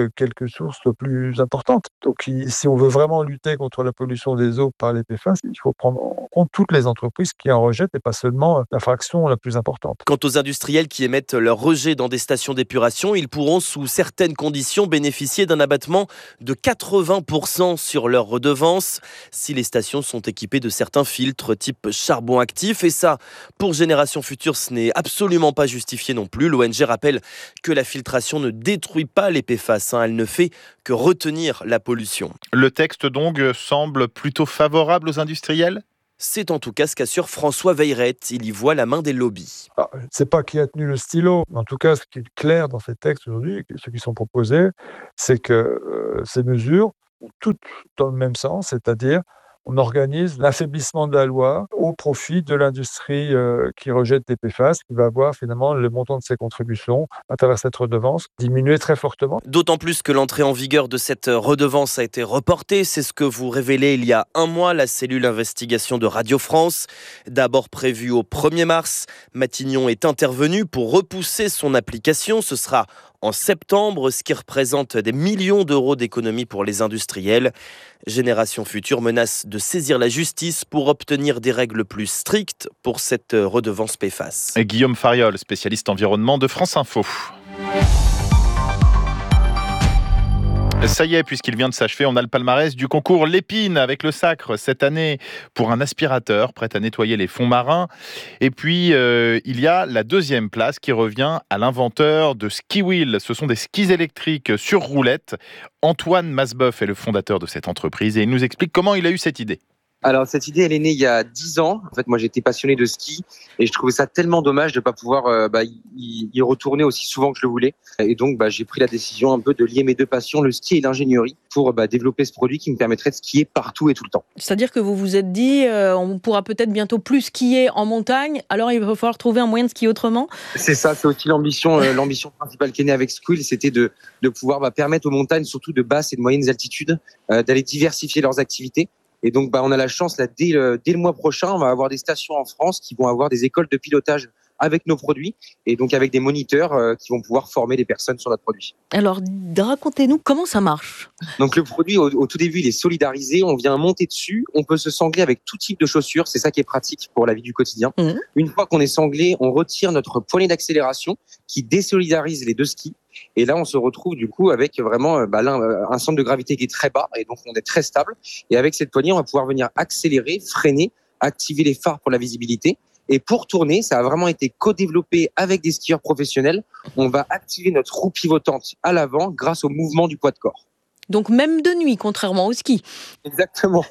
quelques sources plus importantes. Donc si on veut vraiment lutter contre la pollution des eaux par les PFAS, il faut prendre en compte toutes les entreprises qui en rejettent et pas seulement la fraction la plus importante. Quant aux industriels qui émettent leurs rejets dans des stations d'épuration, ils pourront sous certaines conditions bénéficier d'un abattement de 80% sur leurs redevances si les stations sont équipées de certains filtres type charbon actif. Et ça, pour Génération Future, ce n'est absolument pas justifié non plus. L'ONG rappelle que la filtration ne détruit pas les PFAS, elle ne fait que retenir la pollution. Le texte donc semble plutôt favorable aux industriels ? C'est en tout cas ce qu'assure François Veyrette. Il y voit la main des lobbies. Je ne sais pas qui a tenu le stylo, mais en tout cas, ce qui est clair dans ces textes aujourd'hui, ceux qui sont proposés, c'est que ces mesures ont toutes dans le même sens, c'est-à-dire on organise l'affaiblissement de la loi au profit de l'industrie qui rejette des PFAS, qui va voir finalement le montant de ses contributions à travers cette redevance diminuer très fortement. D'autant plus que l'entrée en vigueur de cette redevance a été reportée. C'est ce que vous révélez il y a un mois, la cellule investigation de Radio France. D'abord prévue au 1er mars, Matignon est intervenu pour repousser son application. Ce sera en septembre, ce qui représente des millions d'euros d'économies pour les industriels. Génération Future menace de saisir la justice pour obtenir des règles plus strictes pour cette redevance PFAS. Et Guillaume Fariol, spécialiste environnement de France Info. Ça y est, puisqu'il vient de s'achever, on a le palmarès du concours Lépine avec le Sacre cette année pour un aspirateur prêt à nettoyer les fonds marins. Et puis, il y a la deuxième place qui revient à l'inventeur de Ski Wheel. Ce sont des skis électriques sur roulette. Antoine Masboeuf est le fondateur de cette entreprise et il nous explique comment il a eu cette idée. Alors, cette idée, elle est née il y a 10 ans. En fait, moi, j'étais passionné de ski et je trouvais ça tellement dommage de ne pas pouvoir y retourner aussi souvent que je le voulais. Et donc, j'ai pris la décision un peu de lier mes deux passions, le ski et l'ingénierie, pour développer ce produit qui me permettrait de skier partout et tout le temps. C'est-à-dire que vous vous êtes dit, on pourra peut-être bientôt plus skier en montagne, alors il va falloir trouver un moyen de skier autrement ? C'est ça, c'est aussi l'ambition principale qui est née avec Ski Wheel, c'était de pouvoir permettre aux montagnes, surtout de basses et de moyennes altitudes, d'aller diversifier leurs activités. Et donc, on a la chance, là, dès le mois prochain, on va avoir des stations en France qui vont avoir des écoles de pilotage avec nos produits et donc avec des moniteurs qui vont pouvoir former les personnes sur notre produit. Alors, racontez-nous comment ça marche. Donc, le produit, au tout début, il est solidarisé. On vient monter dessus. On peut se sangler avec tout type de chaussures. C'est ça qui est pratique pour la vie du quotidien. Mmh. Une fois qu'on est sanglé, on retire notre poignée d'accélération qui désolidarise les deux skis. Et là, on se retrouve du coup avec vraiment un centre de gravité qui est très bas et donc on est très stable. Et avec cette poignée, on va pouvoir venir accélérer, freiner, activer les phares pour la visibilité. Et pour tourner, ça a vraiment été co-développé avec des skieurs professionnels. On va activer notre roue pivotante à l'avant grâce au mouvement du poids de corps. Donc même de nuit, contrairement au ski. Exactement.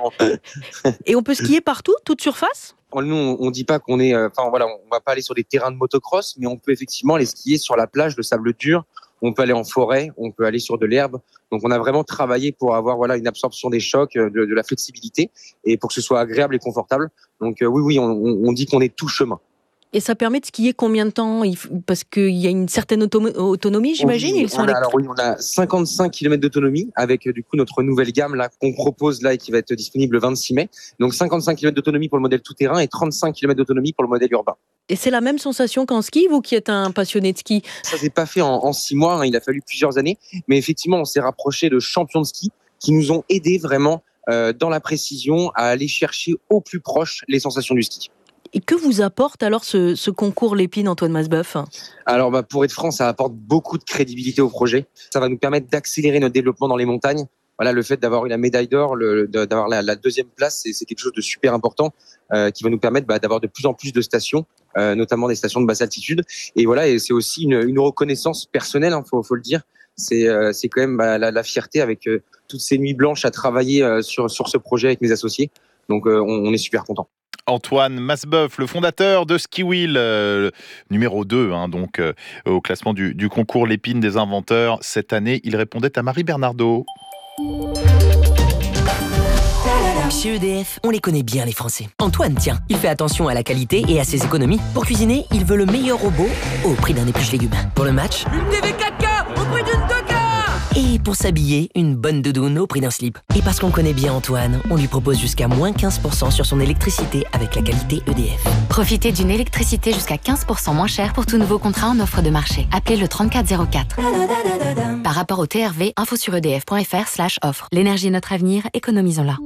Et on peut skier partout, toute surface ? Nous, on dit pas qu'on est, on va pas aller sur des terrains de motocross, mais on peut effectivement aller skier sur la plage de sable dur. On peut aller en forêt, on peut aller sur de l'herbe. Donc, on a vraiment travaillé pour avoir une absorption des chocs, de la flexibilité, et pour que ce soit agréable et confortable. Donc, oui, on dit qu'on est tout chemin. Et ça permet de skier combien de temps ? Parce qu'il y a une certaine autonomie, j'imagine. On a 55 km d'autonomie avec du coup notre nouvelle gamme là qu'on propose là et qui va être disponible le 26 mai. Donc 55 km d'autonomie pour le modèle tout-terrain et 35 km d'autonomie pour le modèle urbain. Et c'est la même sensation qu'en ski, vous qui êtes un passionné de ski ? Ça s'est pas fait en 6 mois, il a fallu plusieurs années. Mais effectivement, on s'est rapproché de champions de ski qui nous ont aidés vraiment dans la précision à aller chercher au plus proche les sensations du ski. Et que vous apporte alors ce concours Lépine, Antoine Masboeuf ? Alors, pour être franc, ça apporte beaucoup de crédibilité au projet. Ça va nous permettre d'accélérer notre développement dans les montagnes. Voilà, le fait d'avoir eu la médaille d'or, d'avoir la deuxième place, c'est quelque chose de super important qui va nous permettre d'avoir de plus en plus de stations, notamment des stations de basse altitude. Et voilà, et c'est aussi une reconnaissance personnelle, faut le dire. C'est quand même la fierté avec toutes ces nuits blanches à travailler sur ce projet avec mes associés. Donc, on est super contents. Antoine Masboeuf, le fondateur de Ski Wheel, numéro 2, au classement du concours Lépine des inventeurs. Cette année, il répondait à Marie Bernardo. Chez EDF, on les connaît bien les Français. Antoine, tiens, il fait attention à la qualité et à ses économies. Pour cuisiner, il veut le meilleur robot au prix d'un épluche légumes. Pour le match, une TV 4K au prix d'une 2K. Et pour s'habiller, une bonne doudoune au prix d'un slip. Et parce qu'on connaît bien Antoine, on lui propose jusqu'à moins 15% sur son électricité avec la qualité EDF. Profitez d'une électricité jusqu'à 15% moins chère pour tout nouveau contrat en offre de marché. Appelez le 3404. Par rapport au TRV, info sur edf.fr/offre. L'énergie est notre avenir, économisons-la.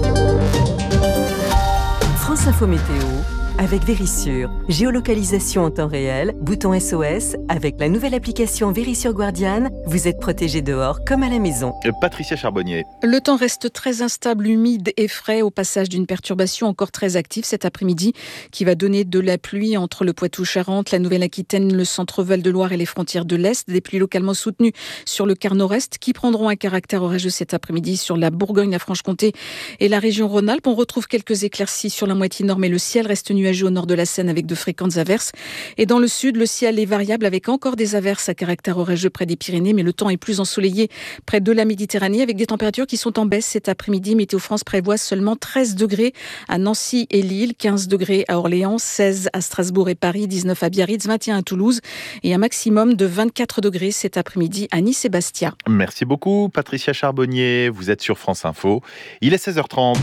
France Info Météo avec Vérissure. Géolocalisation en temps réel, bouton SOS. Avec la nouvelle application Vérissure Guardian, vous êtes protégé dehors comme à la maison. Patricia Charbonnier. Le temps reste très instable, humide et frais au passage d'une perturbation encore très active cet après-midi qui va donner de la pluie entre le Poitou-Charentes, la Nouvelle-Aquitaine, le centre-Val de Loire et les frontières de l'Est. Des pluies localement soutenues sur le quart nord-est qui prendront un caractère orageux cet après-midi sur la Bourgogne, la Franche-Comté et la région Rhône-Alpes. On retrouve quelques éclaircies sur la moitié nord, mais le ciel reste nuageux au nord de la Seine avec de fréquentes averses. Et dans le sud, le ciel est variable avec encore des averses à caractère orageux près des Pyrénées, mais le temps est plus ensoleillé près de la Méditerranée avec des températures qui sont en baisse cet après-midi. Météo France prévoit seulement 13 degrés à Nancy et Lille, 15 degrés à Orléans, 16 à Strasbourg et Paris, 19 à Biarritz, 21 à Toulouse et un maximum de 24 degrés cet après-midi à Nice et Bastia. Merci beaucoup Patricia Charbonnier, vous êtes sur France Info. Il est 16h30.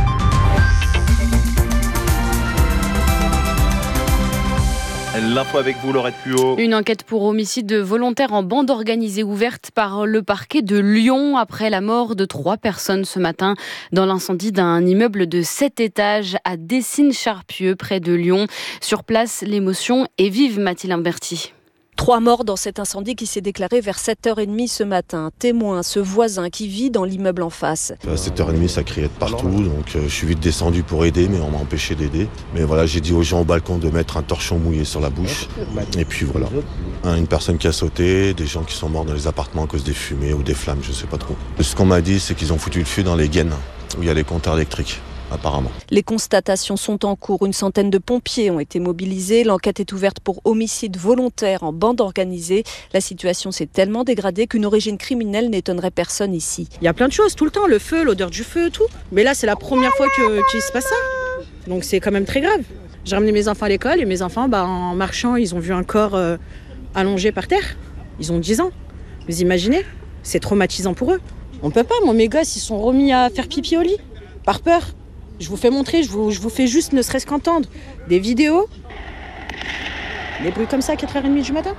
L'info avec vous, Laurette Puot. Une enquête pour homicide volontaire en bande organisée ouverte par le parquet de Lyon après la mort de 3 personnes ce matin dans l'incendie d'un immeuble de 7 étages à Dessines-Charpieu près de Lyon. Sur place, l'émotion est vive, Mathilde Imberti. 3 morts dans cet incendie qui s'est déclaré vers 7h30 ce matin. Témoin, ce voisin qui vit dans l'immeuble en face. À 7h30, ça criait de partout, donc je suis vite descendu pour aider, mais on m'a empêché d'aider. Mais voilà, j'ai dit aux gens au balcon de mettre un torchon mouillé sur la bouche. Et puis voilà, une personne qui a sauté, des gens qui sont morts dans les appartements à cause des fumées ou des flammes, je sais pas trop. Ce qu'on m'a dit, c'est qu'ils ont foutu le feu dans les gaines, où il y a les compteurs électriques. Apparemment. Les constatations sont en cours. Une centaine de pompiers ont été mobilisés. L'enquête est ouverte pour homicide volontaire en bande organisée. La situation s'est tellement dégradée qu'une origine criminelle n'étonnerait personne ici. Il y a plein de choses tout le temps, le feu, l'odeur du feu, tout. Mais là, c'est la première fois qu'il se passe ça. Donc c'est quand même très grave. J'ai ramené mes enfants à l'école et mes enfants, en marchant, ils ont vu un corps allongé par terre. Ils ont 10 ans. Vous imaginez ? C'est traumatisant pour eux. On peut pas, moi mes gosses, ils sont remis à faire pipi au lit, par peur. Je vous fais montrer, je vous fais juste ne serait-ce qu'entendre des vidéos. Des bruits comme ça à 4h30 du matin.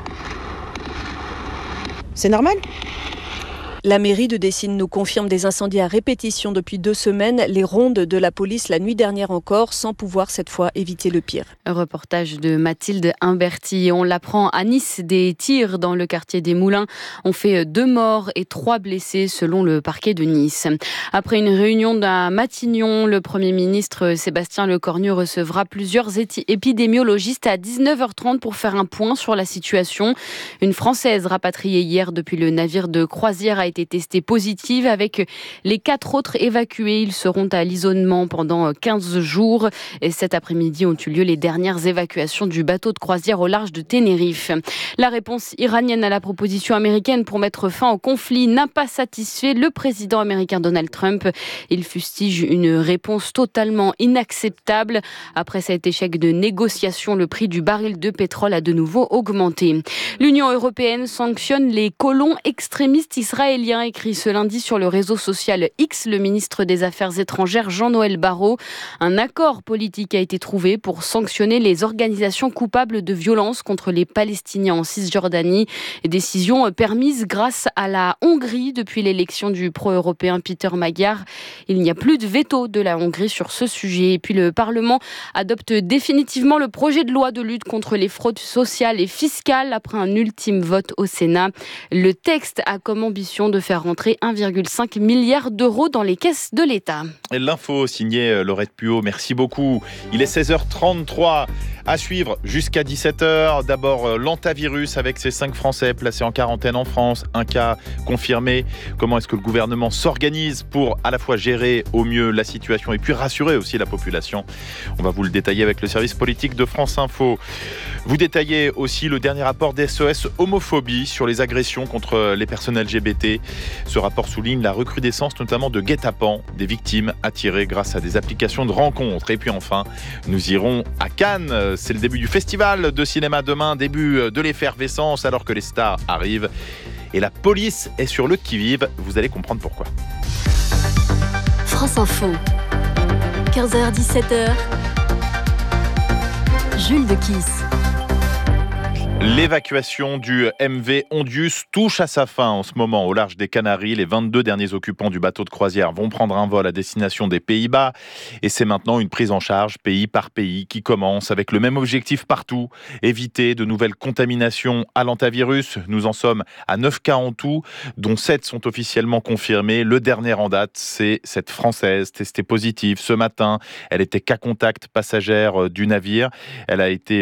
C'est normal ? La mairie de Dessines nous confirme des incendies à répétition depuis 2 semaines. Les rondes de la police la nuit dernière encore, sans pouvoir cette fois éviter le pire. Un reportage de Mathilde Imberti. On l'apprend à Nice, des tirs dans le quartier des Moulins ont fait 2 morts et 3 blessés selon le parquet de Nice. Après une réunion à Matignon, le Premier ministre Sébastien Lecornu recevra plusieurs épidémiologistes à 19h30 pour faire un point sur la situation. Une Française rapatriée hier depuis le navire de croisière a été testée positive avec les 4 autres évacués. Ils seront à l'isolement pendant 15 jours. Et cet après-midi ont eu lieu les dernières évacuations du bateau de croisière au large de Tenerife. La réponse iranienne à la proposition américaine pour mettre fin au conflit n'a pas satisfait le président américain Donald Trump. Il fustige une réponse totalement inacceptable. Après cet échec de négociation, le prix du baril de pétrole a de nouveau augmenté. L'Union européenne sanctionne les colons extrémistes israéliens, écrit ce lundi sur le réseau social X le ministre des Affaires étrangères Jean-Noël Barrot. Un accord politique a été trouvé pour sanctionner les organisations coupables de violences contre les Palestiniens en Cisjordanie. Décision permise grâce à la Hongrie depuis l'élection du pro-européen Peter Magyar. Il n'y a plus de veto de la Hongrie sur ce sujet. Et puis le Parlement adopte définitivement le projet de loi de lutte contre les fraudes sociales et fiscales après un ultime vote au Sénat. Le texte a comme ambition de faire rentrer 1,5 milliard d'euros dans les caisses de l'État. L'info signée Laurette Puot, merci beaucoup. Il est 16h33. À suivre jusqu'à 17h. D'abord, l'antavirus avec ces 5 Français placés en quarantaine en France. Un cas confirmé. Comment est-ce que le gouvernement s'organise pour à la fois gérer au mieux la situation et puis rassurer aussi la population ? On va vous le détailler avec le service politique de France Info. Vous détaillez aussi le dernier rapport d'SOS Homophobie sur les agressions contre les personnes LGBT. santé. Ce rapport souligne la recrudescence notamment de guet-apens, des victimes attirées grâce à des applications de rencontres. Et puis enfin, nous irons à Cannes. C'est le début du festival de cinéma demain, début de l'effervescence alors que les stars arrivent. Et la police est sur le qui-vive. Vous allez comprendre pourquoi. France Info, 15h-17h, Jules de Kiss. L'évacuation du MV Ondius touche à sa fin en ce moment au large des Canaries. Les 22 derniers occupants du bateau de croisière vont prendre un vol à destination des Pays-Bas. Et c'est maintenant une prise en charge pays par pays qui commence avec le même objectif partout, éviter de nouvelles contaminations à l'hantavirus. Nous en sommes à 9 cas en tout, dont 7 sont officiellement confirmés. Le dernier en date, c'est cette Française testée positive ce matin. Elle était cas contact passagère du navire. Elle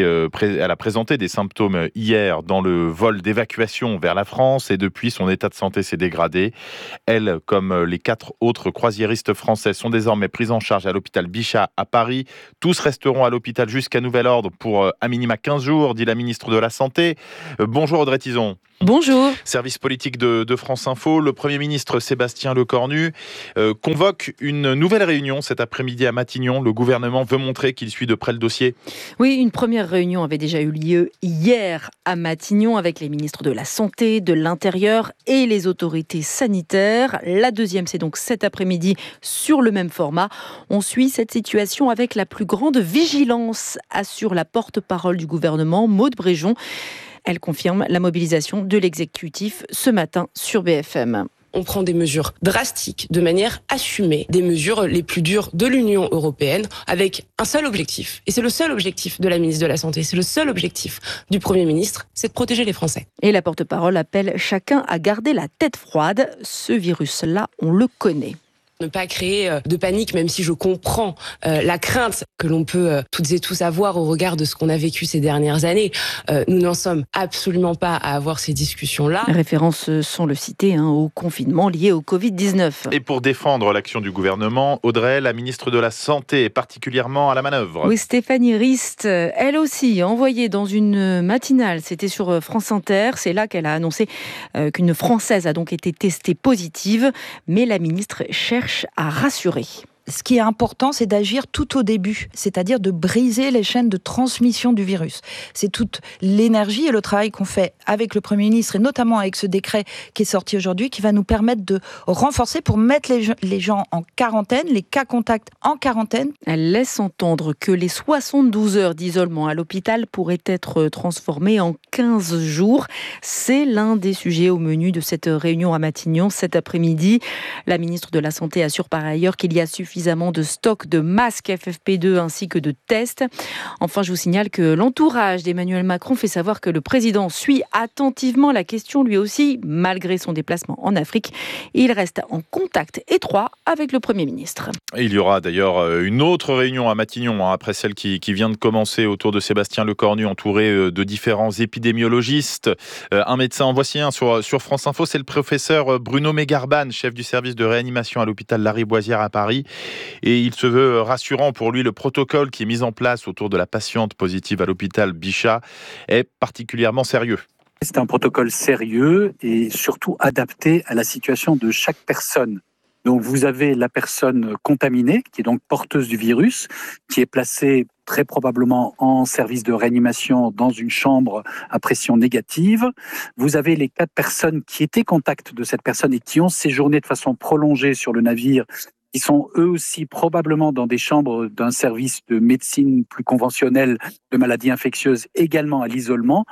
a présenté des symptômes hier dans le vol d'évacuation vers la France et depuis son état de santé s'est dégradé. Elle, comme les 4 autres croisiéristes français, sont désormais prises en charge à l'hôpital Bichat à Paris. Tous resteront à l'hôpital jusqu'à nouvel ordre pour à minima 15 jours, dit la ministre de la Santé. Bonjour Audrey Tizon. Bonjour. Service politique de France Info. Le Premier ministre Sébastien Lecornu convoque une nouvelle réunion cet après-midi à Matignon. Le gouvernement veut montrer qu'il suit de près le dossier. Oui, une première réunion avait déjà eu lieu hier à Matignon avec les ministres de la Santé, de l'Intérieur et les autorités sanitaires. La deuxième, c'est donc cet après-midi sur le même format. On suit cette situation avec la plus grande vigilance, assure la porte-parole du gouvernement, Maude Bréjon. Elle confirme la mobilisation de l'exécutif ce matin sur BFM. On prend des mesures drastiques, de manière assumée, des mesures les plus dures de l'Union européenne, avec un seul objectif. Et c'est le seul objectif de la ministre de la Santé, c'est le seul objectif du Premier ministre, c'est de protéger les Français. Et la porte-parole appelle chacun à garder la tête froide. Ce virus-là, on le connaît. Ne pas créer de panique, même si je comprends la crainte que l'on peut toutes et tous avoir au regard de ce qu'on a vécu ces dernières années. Nous n'en sommes absolument pas à avoir ces discussions-là. Référence sans le citer au confinement lié au Covid-19. Et pour défendre l'action du gouvernement, Audrey, la ministre de la Santé, est particulièrement à la manœuvre. Oui, Stéphanie Rist, elle aussi, envoyée dans une matinale, c'était sur France Inter, c'est là qu'elle a annoncé qu'une Française a donc été testée positive, mais la ministre cherche à rassurer. Ce qui est important, c'est d'agir tout au début, c'est-à-dire de briser les chaînes de transmission du virus. C'est toute l'énergie et le travail qu'on fait avec le Premier ministre, et notamment avec ce décret qui est sorti aujourd'hui, qui va nous permettre de renforcer pour mettre les gens en quarantaine, les cas contacts en quarantaine. Elle laisse entendre que les 72 heures d'isolement à l'hôpital pourraient être transformées en 15 jours. C'est l'un des sujets au menu de cette réunion à Matignon cet après-midi. La ministre de la Santé assure par ailleurs qu'il y a suffisamment de stock de masques FFP2 ainsi que de tests. Enfin, je vous signale que l'entourage d'Emmanuel Macron fait savoir que le président suit attentivement la question lui aussi, malgré son déplacement en Afrique. Il reste en contact étroit avec le Premier ministre. Il y aura d'ailleurs une autre réunion à Matignon, après celle qui vient de commencer autour de Sébastien Lecornu, entouré de différents épidémiologistes. Un médecin, en voici un sur France Info, c'est le professeur Bruno Mégarban, chef du service de réanimation à l'hôpital Lariboisière à Paris. Et il se veut rassurant pour lui. Le protocole qui est mis en place autour de la patiente positive à l'hôpital Bichat est particulièrement sérieux. C'est un protocole sérieux et surtout adapté à la situation de chaque personne. Donc vous avez la personne contaminée, qui est donc porteuse du virus, qui est placée très probablement en service de réanimation dans une chambre à pression négative. Vous avez les 4 personnes qui étaient contact de cette personne et qui ont séjourné de façon prolongée sur le navire, qui sont eux aussi probablement dans des chambres d'un service de médecine plus conventionnel de maladies infectieuses, également à l'isolement,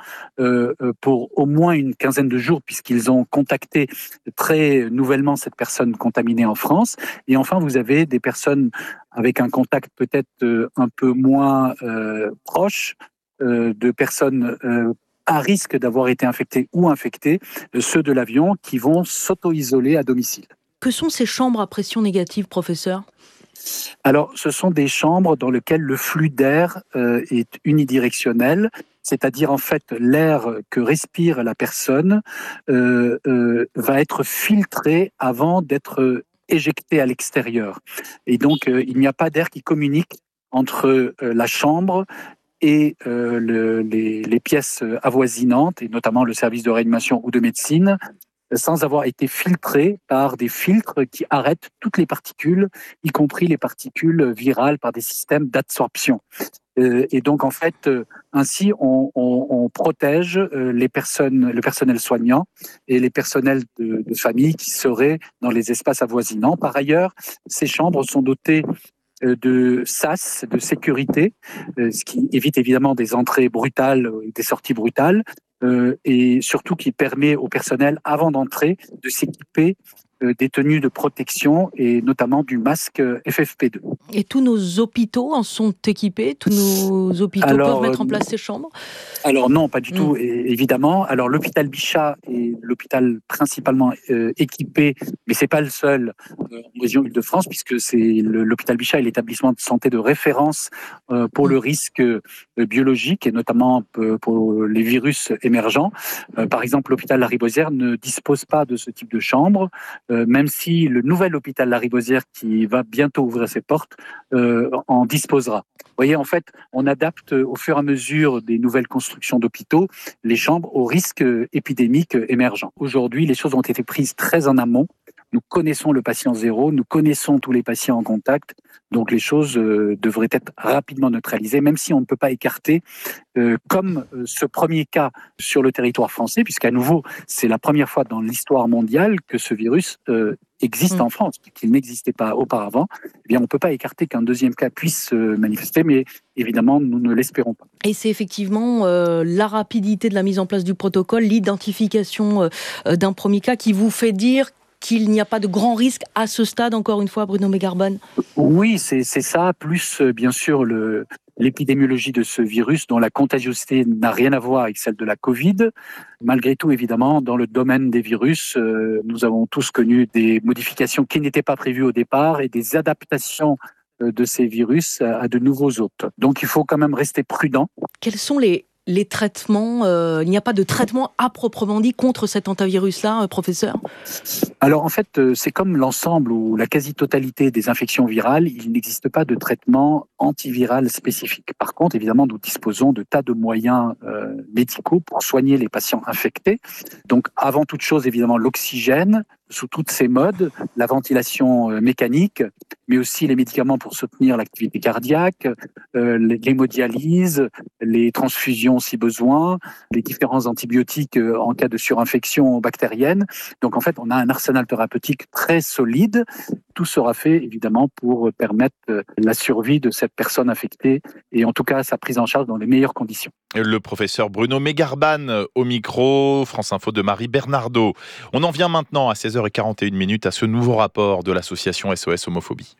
pour au moins une quinzaine de jours, puisqu'ils ont contacté très nouvellement cette personne contaminée en France. Et enfin, vous avez des personnes avec un contact peut-être un peu moins proche, de personnes à risque d'avoir été infectées ou infectées, ceux de l'avion, qui vont s'auto-isoler à domicile. Que sont ces chambres à pression négative, professeur ? Alors, ce sont des chambres dans lesquelles le flux d'air est unidirectionnel, c'est-à-dire en fait l'air que respire la personne va être filtré avant d'être éjecté à l'extérieur. Et donc, il n'y a pas d'air qui communique entre la chambre et les pièces avoisinantes, et notamment le service de réanimation ou de médecine. sans avoir été filtrées par des filtres qui arrêtent toutes les particules, y compris les particules virales par des systèmes d'absorption. Et donc, en fait, ainsi, on protège le personnel soignant et les personnels de famille qui seraient dans les espaces avoisinants. Par ailleurs, ces chambres sont dotées de sas, de sécurité, ce qui évite évidemment des entrées brutales et des sorties brutales, et surtout qui permet au personnel, avant d'entrer, de s'équiper des tenues de protection et notamment du masque FFP2. Et tous nos hôpitaux en sont équipés? Tous nos hôpitaux peuvent mettre en place ces chambres? Alors non, pas du tout, évidemment. Alors l'hôpital Bichat est l'hôpital principalement équipé, mais c'est pas le seul en région Île-de-France, puisque c'est l'hôpital Bichat est l'établissement de santé de référence pour le risque biologique et notamment pour les virus émergents. Par exemple, l'hôpital Lariboisière ne dispose pas de ce type de chambre, même si le nouvel hôpital Lariboisière, qui va bientôt ouvrir ses portes, en disposera. Vous voyez, en fait, on adapte au fur et à mesure des nouvelles constructions d'hôpitaux les chambres aux risques épidémiques émergents. Aujourd'hui, les choses ont été prises très en amont. Nous connaissons le patient zéro, nous connaissons tous les patients en contact, donc les choses devraient être rapidement neutralisées, même si on ne peut pas écarter, comme ce premier cas sur le territoire français, puisqu'à nouveau, c'est la première fois dans l'histoire mondiale que ce virus existe en France, qu'il n'existait pas auparavant. Eh bien, on ne peut pas écarter qu'un deuxième cas puisse se manifester, mais évidemment, nous ne l'espérons pas. Et c'est effectivement la rapidité de la mise en place du protocole, l'identification d'un premier cas qui vous fait dire qu'il n'y a pas de grand risque à ce stade, encore une fois, Bruno Megarbonne? Oui, c'est ça, plus bien sûr l'épidémiologie de ce virus dont la contagiosité n'a rien à voir avec celle de la Covid. Malgré tout, évidemment, dans le domaine des virus, nous avons tous connu des modifications qui n'étaient pas prévues au départ et des adaptations de ces virus à de nouveaux hôtes. Donc il faut quand même rester prudent. Quels sont les traitements? Il n'y a pas de traitement à proprement dit contre cet hantavirus-là, professeur? Alors en fait, c'est comme l'ensemble ou la quasi-totalité des infections virales, il n'existe pas de traitement antiviral spécifique. Par contre, évidemment, nous disposons de tas de moyens médicaux pour soigner les patients infectés. Donc avant toute chose, évidemment, l'oxygène, sous toutes ses modes, la ventilation mécanique, mais aussi les médicaments pour soutenir l'activité cardiaque, l'hémodialyse, les transfusions si besoin, les différents antibiotiques en cas de surinfection bactérienne. Donc en fait, on a un arsenal thérapeutique très solide. Tout sera fait évidemment pour permettre la survie de cette personne infectée et en tout cas sa prise en charge dans les meilleures conditions. Le professeur Bruno Megarbonne au micro, France Info de Marie Bernardo. On en vient maintenant à 16h41 à ce nouveau rapport de l'association SOS Homophobie.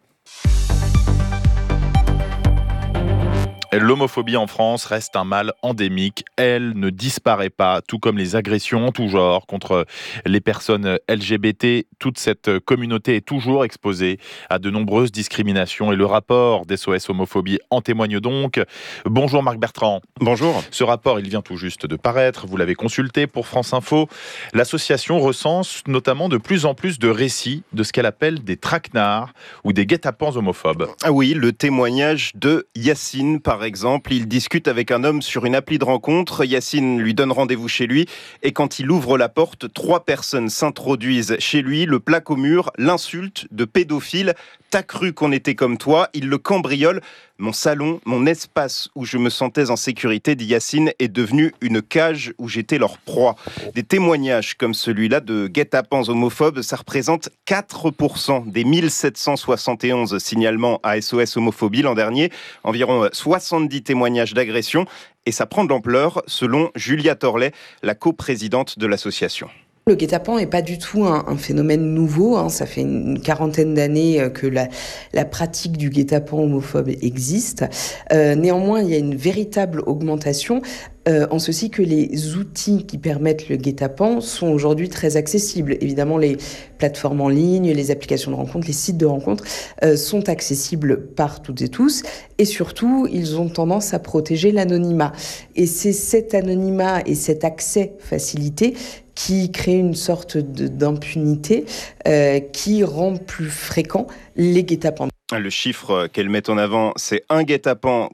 L'homophobie en France reste un mal endémique. Elle ne disparaît pas, tout comme les agressions en tout genre contre les personnes LGBT. Toute cette communauté est toujours exposée à de nombreuses discriminations et le rapport d'SOS Homophobie en témoigne donc. Bonjour Marc Bertrand. Bonjour. Ce rapport, il vient tout juste de paraître. Vous l'avez consulté pour France Info. L'association recense notamment de plus en plus de récits de ce qu'elle appelle des traquenards ou des guet-apens homophobes. Ah oui, le témoignage de Yacine, par exemple, il discute avec un homme sur une appli de rencontre. Yacine lui donne rendez-vous chez lui et quand il ouvre la porte, 3 personnes s'introduisent chez lui, le plaquent au mur, l'insultent de pédophile. T'as cru qu'on était comme toi, il le cambriole. Mon salon, mon espace où je me sentais en sécurité, dit Yacine, est devenu une cage où j'étais leur proie. Des témoignages comme celui-là de guet-apens homophobes, ça représente 4% des 1771 signalements à SOS Homophobie l'an dernier, environ 70 témoignages d'agression, et ça prend de l'ampleur selon Julia Torlet, la coprésidente de l'association. Le guet-apens n'est pas du tout un phénomène nouveau. Ça fait une quarantaine d'années que la pratique du guet-apens homophobe existe. Néanmoins, il y a une véritable augmentation en ceci que les outils qui permettent le guet-apens sont aujourd'hui très accessibles. Évidemment, les plateformes en ligne, les applications de rencontres, les sites de rencontres sont accessibles par toutes et tous. Et surtout, ils ont tendance à protéger l'anonymat. Et c'est cet anonymat et cet accès facilité qui crée une sorte d'impunité qui rend plus fréquent les guet-apens. Le chiffre qu'elle met en avant, c'est un guet-apens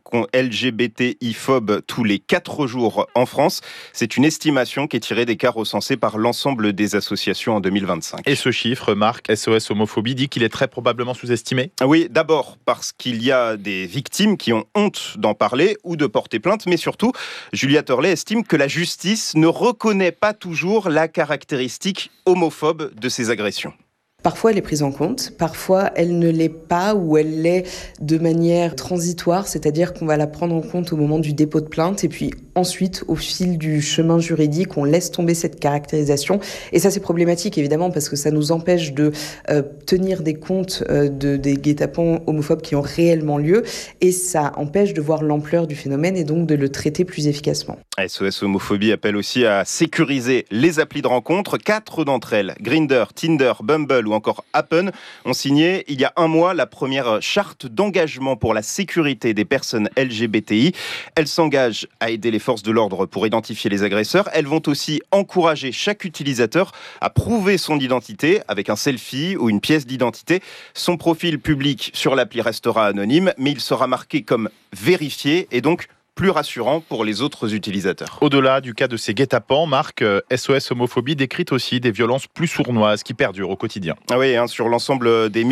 LGBTI-phobe tous les 4 jours en France. C'est une estimation qui est tirée des cas recensés par l'ensemble des associations en 2025. Et ce chiffre, Marc, SOS Homophobie, dit qu'il est très probablement sous-estimé ? Oui, d'abord parce qu'il y a des victimes qui ont honte d'en parler ou de porter plainte, mais surtout, Julia Turley estime que la justice ne reconnaît pas toujours la caractéristique homophobe de ces agressions. Parfois, elle est prise en compte, parfois, elle ne l'est pas ou elle l'est de manière transitoire, c'est-à-dire qu'on va la prendre en compte au moment du dépôt de plainte et puis ensuite, au fil du chemin juridique, on laisse tomber cette caractérisation. Et ça, c'est problématique, évidemment, parce que ça nous empêche de tenir des comptes des guet-apens homophobes qui ont réellement lieu et ça empêche de voir l'ampleur du phénomène et donc de le traiter plus efficacement. SOS Homophobie appelle aussi à sécuriser les applis de rencontres. 4 d'entre elles, Grindr, Tinder, Bumble ou encore Happen, ont signé il y a un mois la première charte d'engagement pour la sécurité des personnes LGBTI. Elles s'engagent à aider les forces de l'ordre pour identifier les agresseurs. Elles vont aussi encourager chaque utilisateur à prouver son identité avec un selfie ou une pièce d'identité. Son profil public sur l'appli restera anonyme, mais il sera marqué comme vérifié et donc plus rassurant pour les autres utilisateurs. Au-delà du cas de ces guet-apens, Marc, SOS Homophobie décrit aussi des violences plus sournoises qui perdurent au quotidien. Ah oui, sur l'ensemble des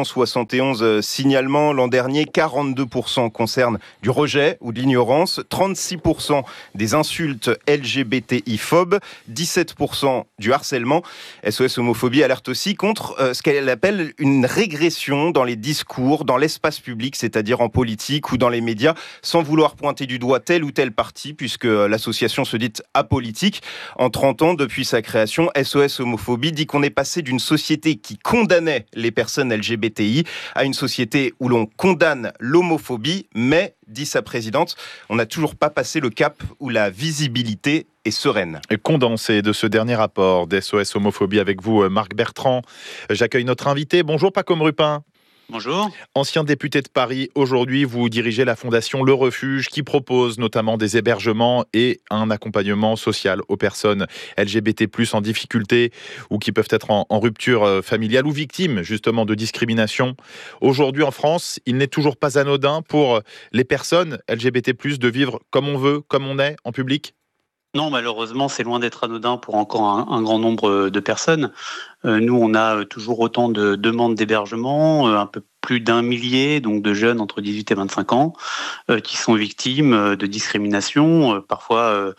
1771 signalements l'an dernier, 42% concernent du rejet ou de l'ignorance, 36% des insultes LGBTI-phobes, 17% du harcèlement. SOS Homophobie alerte aussi contre ce qu'elle appelle une régression dans les discours, dans l'espace public, c'est-à-dire en politique ou dans les médias, sans vouloir pointer du doigt tel ou tel parti, puisque l'association se dit apolitique. En 30 ans, depuis sa création, SOS Homophobie dit qu'on est passé d'une société qui condamnait les personnes LGBTI à une société où l'on condamne l'homophobie, mais, dit sa présidente, on n'a toujours pas passé le cap où la visibilité est sereine. Condensé de ce dernier rapport d'SOS Homophobie avec vous, Marc Bertrand. J'accueille notre invité. Bonjour Paco Rupin. Bonjour. Ancien député de Paris, aujourd'hui vous dirigez la fondation Le Refuge qui propose notamment des hébergements et un accompagnement social aux personnes LGBT+, en difficulté ou qui peuvent être en rupture familiale ou victimes justement de discrimination. Aujourd'hui en France, il n'est toujours pas anodin pour les personnes LGBT+, de vivre comme on veut, comme on est, en public ? Non, malheureusement, c'est loin d'être anodin pour encore un grand nombre de personnes. Nous, on a toujours autant de demandes d'hébergement, un peu plus d'1 millier donc de jeunes entre 18 et 25 ans qui sont victimes de discrimination, parfois,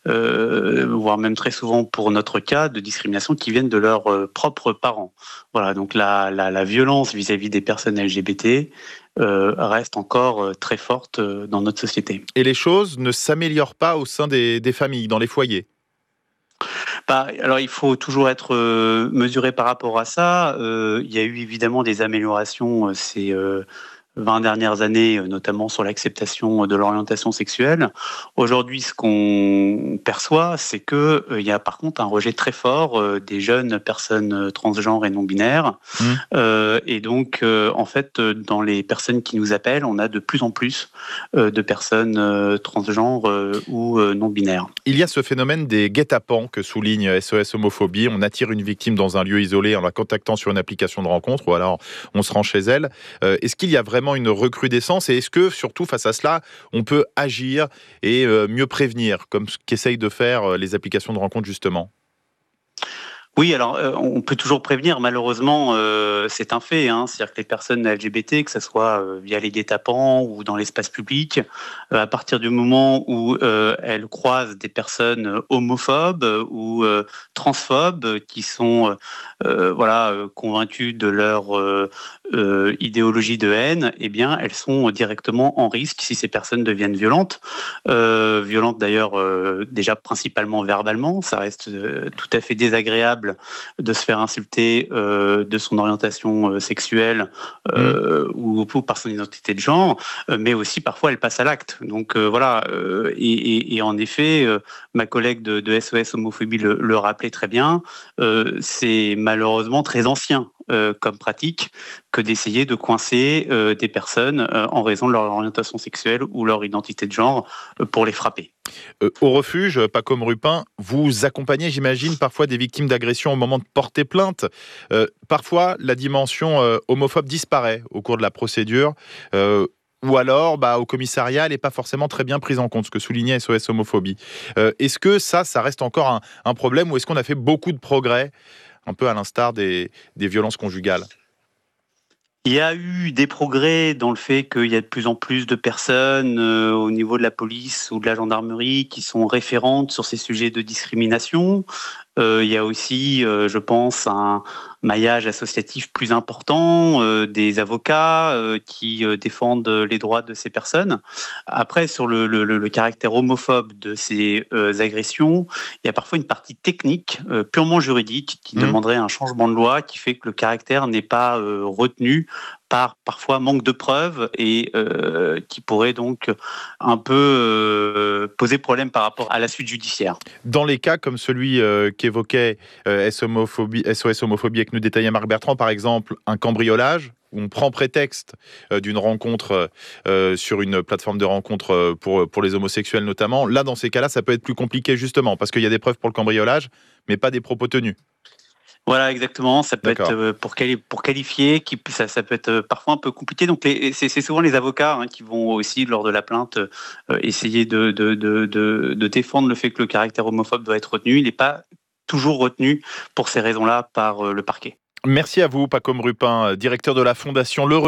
voire même très souvent pour notre cas, de discrimination qui viennent de leurs propres parents. Voilà, donc la violence vis-à-vis des personnes LGBT reste encore très forte dans notre société. Et les choses ne s'améliorent pas au sein des familles, dans les foyers ? Alors, il faut toujours être mesuré par rapport à ça. Il y a eu évidemment des améliorations ces 20 dernières années, notamment sur l'acceptation de l'orientation sexuelle. Aujourd'hui, ce qu'on perçoit, c'est qu'il y a par contre un rejet très fort des jeunes personnes transgenres et non-binaires. Et donc, en fait, dans les personnes qui nous appellent, on a de plus en plus de personnes transgenres ou non-binaires. Il y a ce phénomène des guet-apens que souligne SOS Homophobie. On attire une victime dans un lieu isolé en la contactant sur une application de rencontre ou alors on se rend chez elle. Est-ce qu'il y a vraiment une recrudescence et est-ce que, surtout face à cela, on peut agir et mieux prévenir, comme ce qu'essayent de faire les applications de rencontre justement ? Oui, alors on peut toujours prévenir, malheureusement, c'est un fait. C'est-à-dire que les personnes LGBT, que ce soit via les guet-apens ou dans l'espace public, à partir du moment où elles croisent des personnes homophobes ou transphobes qui sont convaincues de leur idéologie de haine, eh bien, elles sont directement en risque si ces personnes deviennent violentes. Violentes d'ailleurs déjà principalement verbalement, ça reste tout à fait désagréable de se faire insulter de son orientation sexuelle ou par son identité de genre, mais aussi parfois elle passe à l'acte. Donc et en effet, ma collègue de SOS Homophobie le rappelait très bien, c'est malheureusement très ancien comme pratique que d'essayer de coincer des personnes en raison de leur orientation sexuelle ou leur identité de genre pour les frapper. Au refuge, Pacôme Rupin, vous accompagnez, j'imagine, parfois des victimes d'agression au moment de porter plainte. Parfois, la dimension homophobe disparaît au cours de la procédure. Ou alors, au commissariat, elle n'est pas forcément très bien prise en compte, ce que soulignait SOS Homophobie. Est-ce que ça reste encore un problème, ou est-ce qu'on a fait beaucoup de progrès, un peu à l'instar des violences conjugales ? Il y a eu des progrès dans le fait qu'il y a de plus en plus de personnes au niveau de la police ou de la gendarmerie qui sont référentes sur ces sujets de discrimination. Il y a aussi, je pense, un maillage associatif plus important, des avocats qui défendent les droits de ces personnes. Après, sur le caractère homophobe de ces agressions, il y a parfois une partie technique, purement juridique, qui demanderait un changement de loi qui fait que le caractère n'est pas retenu par parfois manque de preuves et qui pourrait donc un peu poser problème par rapport à la suite judiciaire. Dans les cas comme celui qu'évoquait SOS Homophobie et que nous détaillait Marc Bertrand, par exemple, un cambriolage, où on prend prétexte d'une rencontre sur une plateforme de rencontre pour les homosexuels notamment, là, dans ces cas-là, ça peut être plus compliqué justement, parce qu'il y a des preuves pour le cambriolage, mais pas des propos tenus. Voilà, exactement. Ça peut être pour qualifier, ça peut être parfois un peu compliqué. Donc, c'est souvent les avocats qui vont aussi, lors de la plainte, essayer de défendre le fait que le caractère homophobe doit être retenu. Il n'est pas toujours retenu pour ces raisons-là par le parquet. Merci à vous, Pacôme Rupin, directeur de la Fondation Le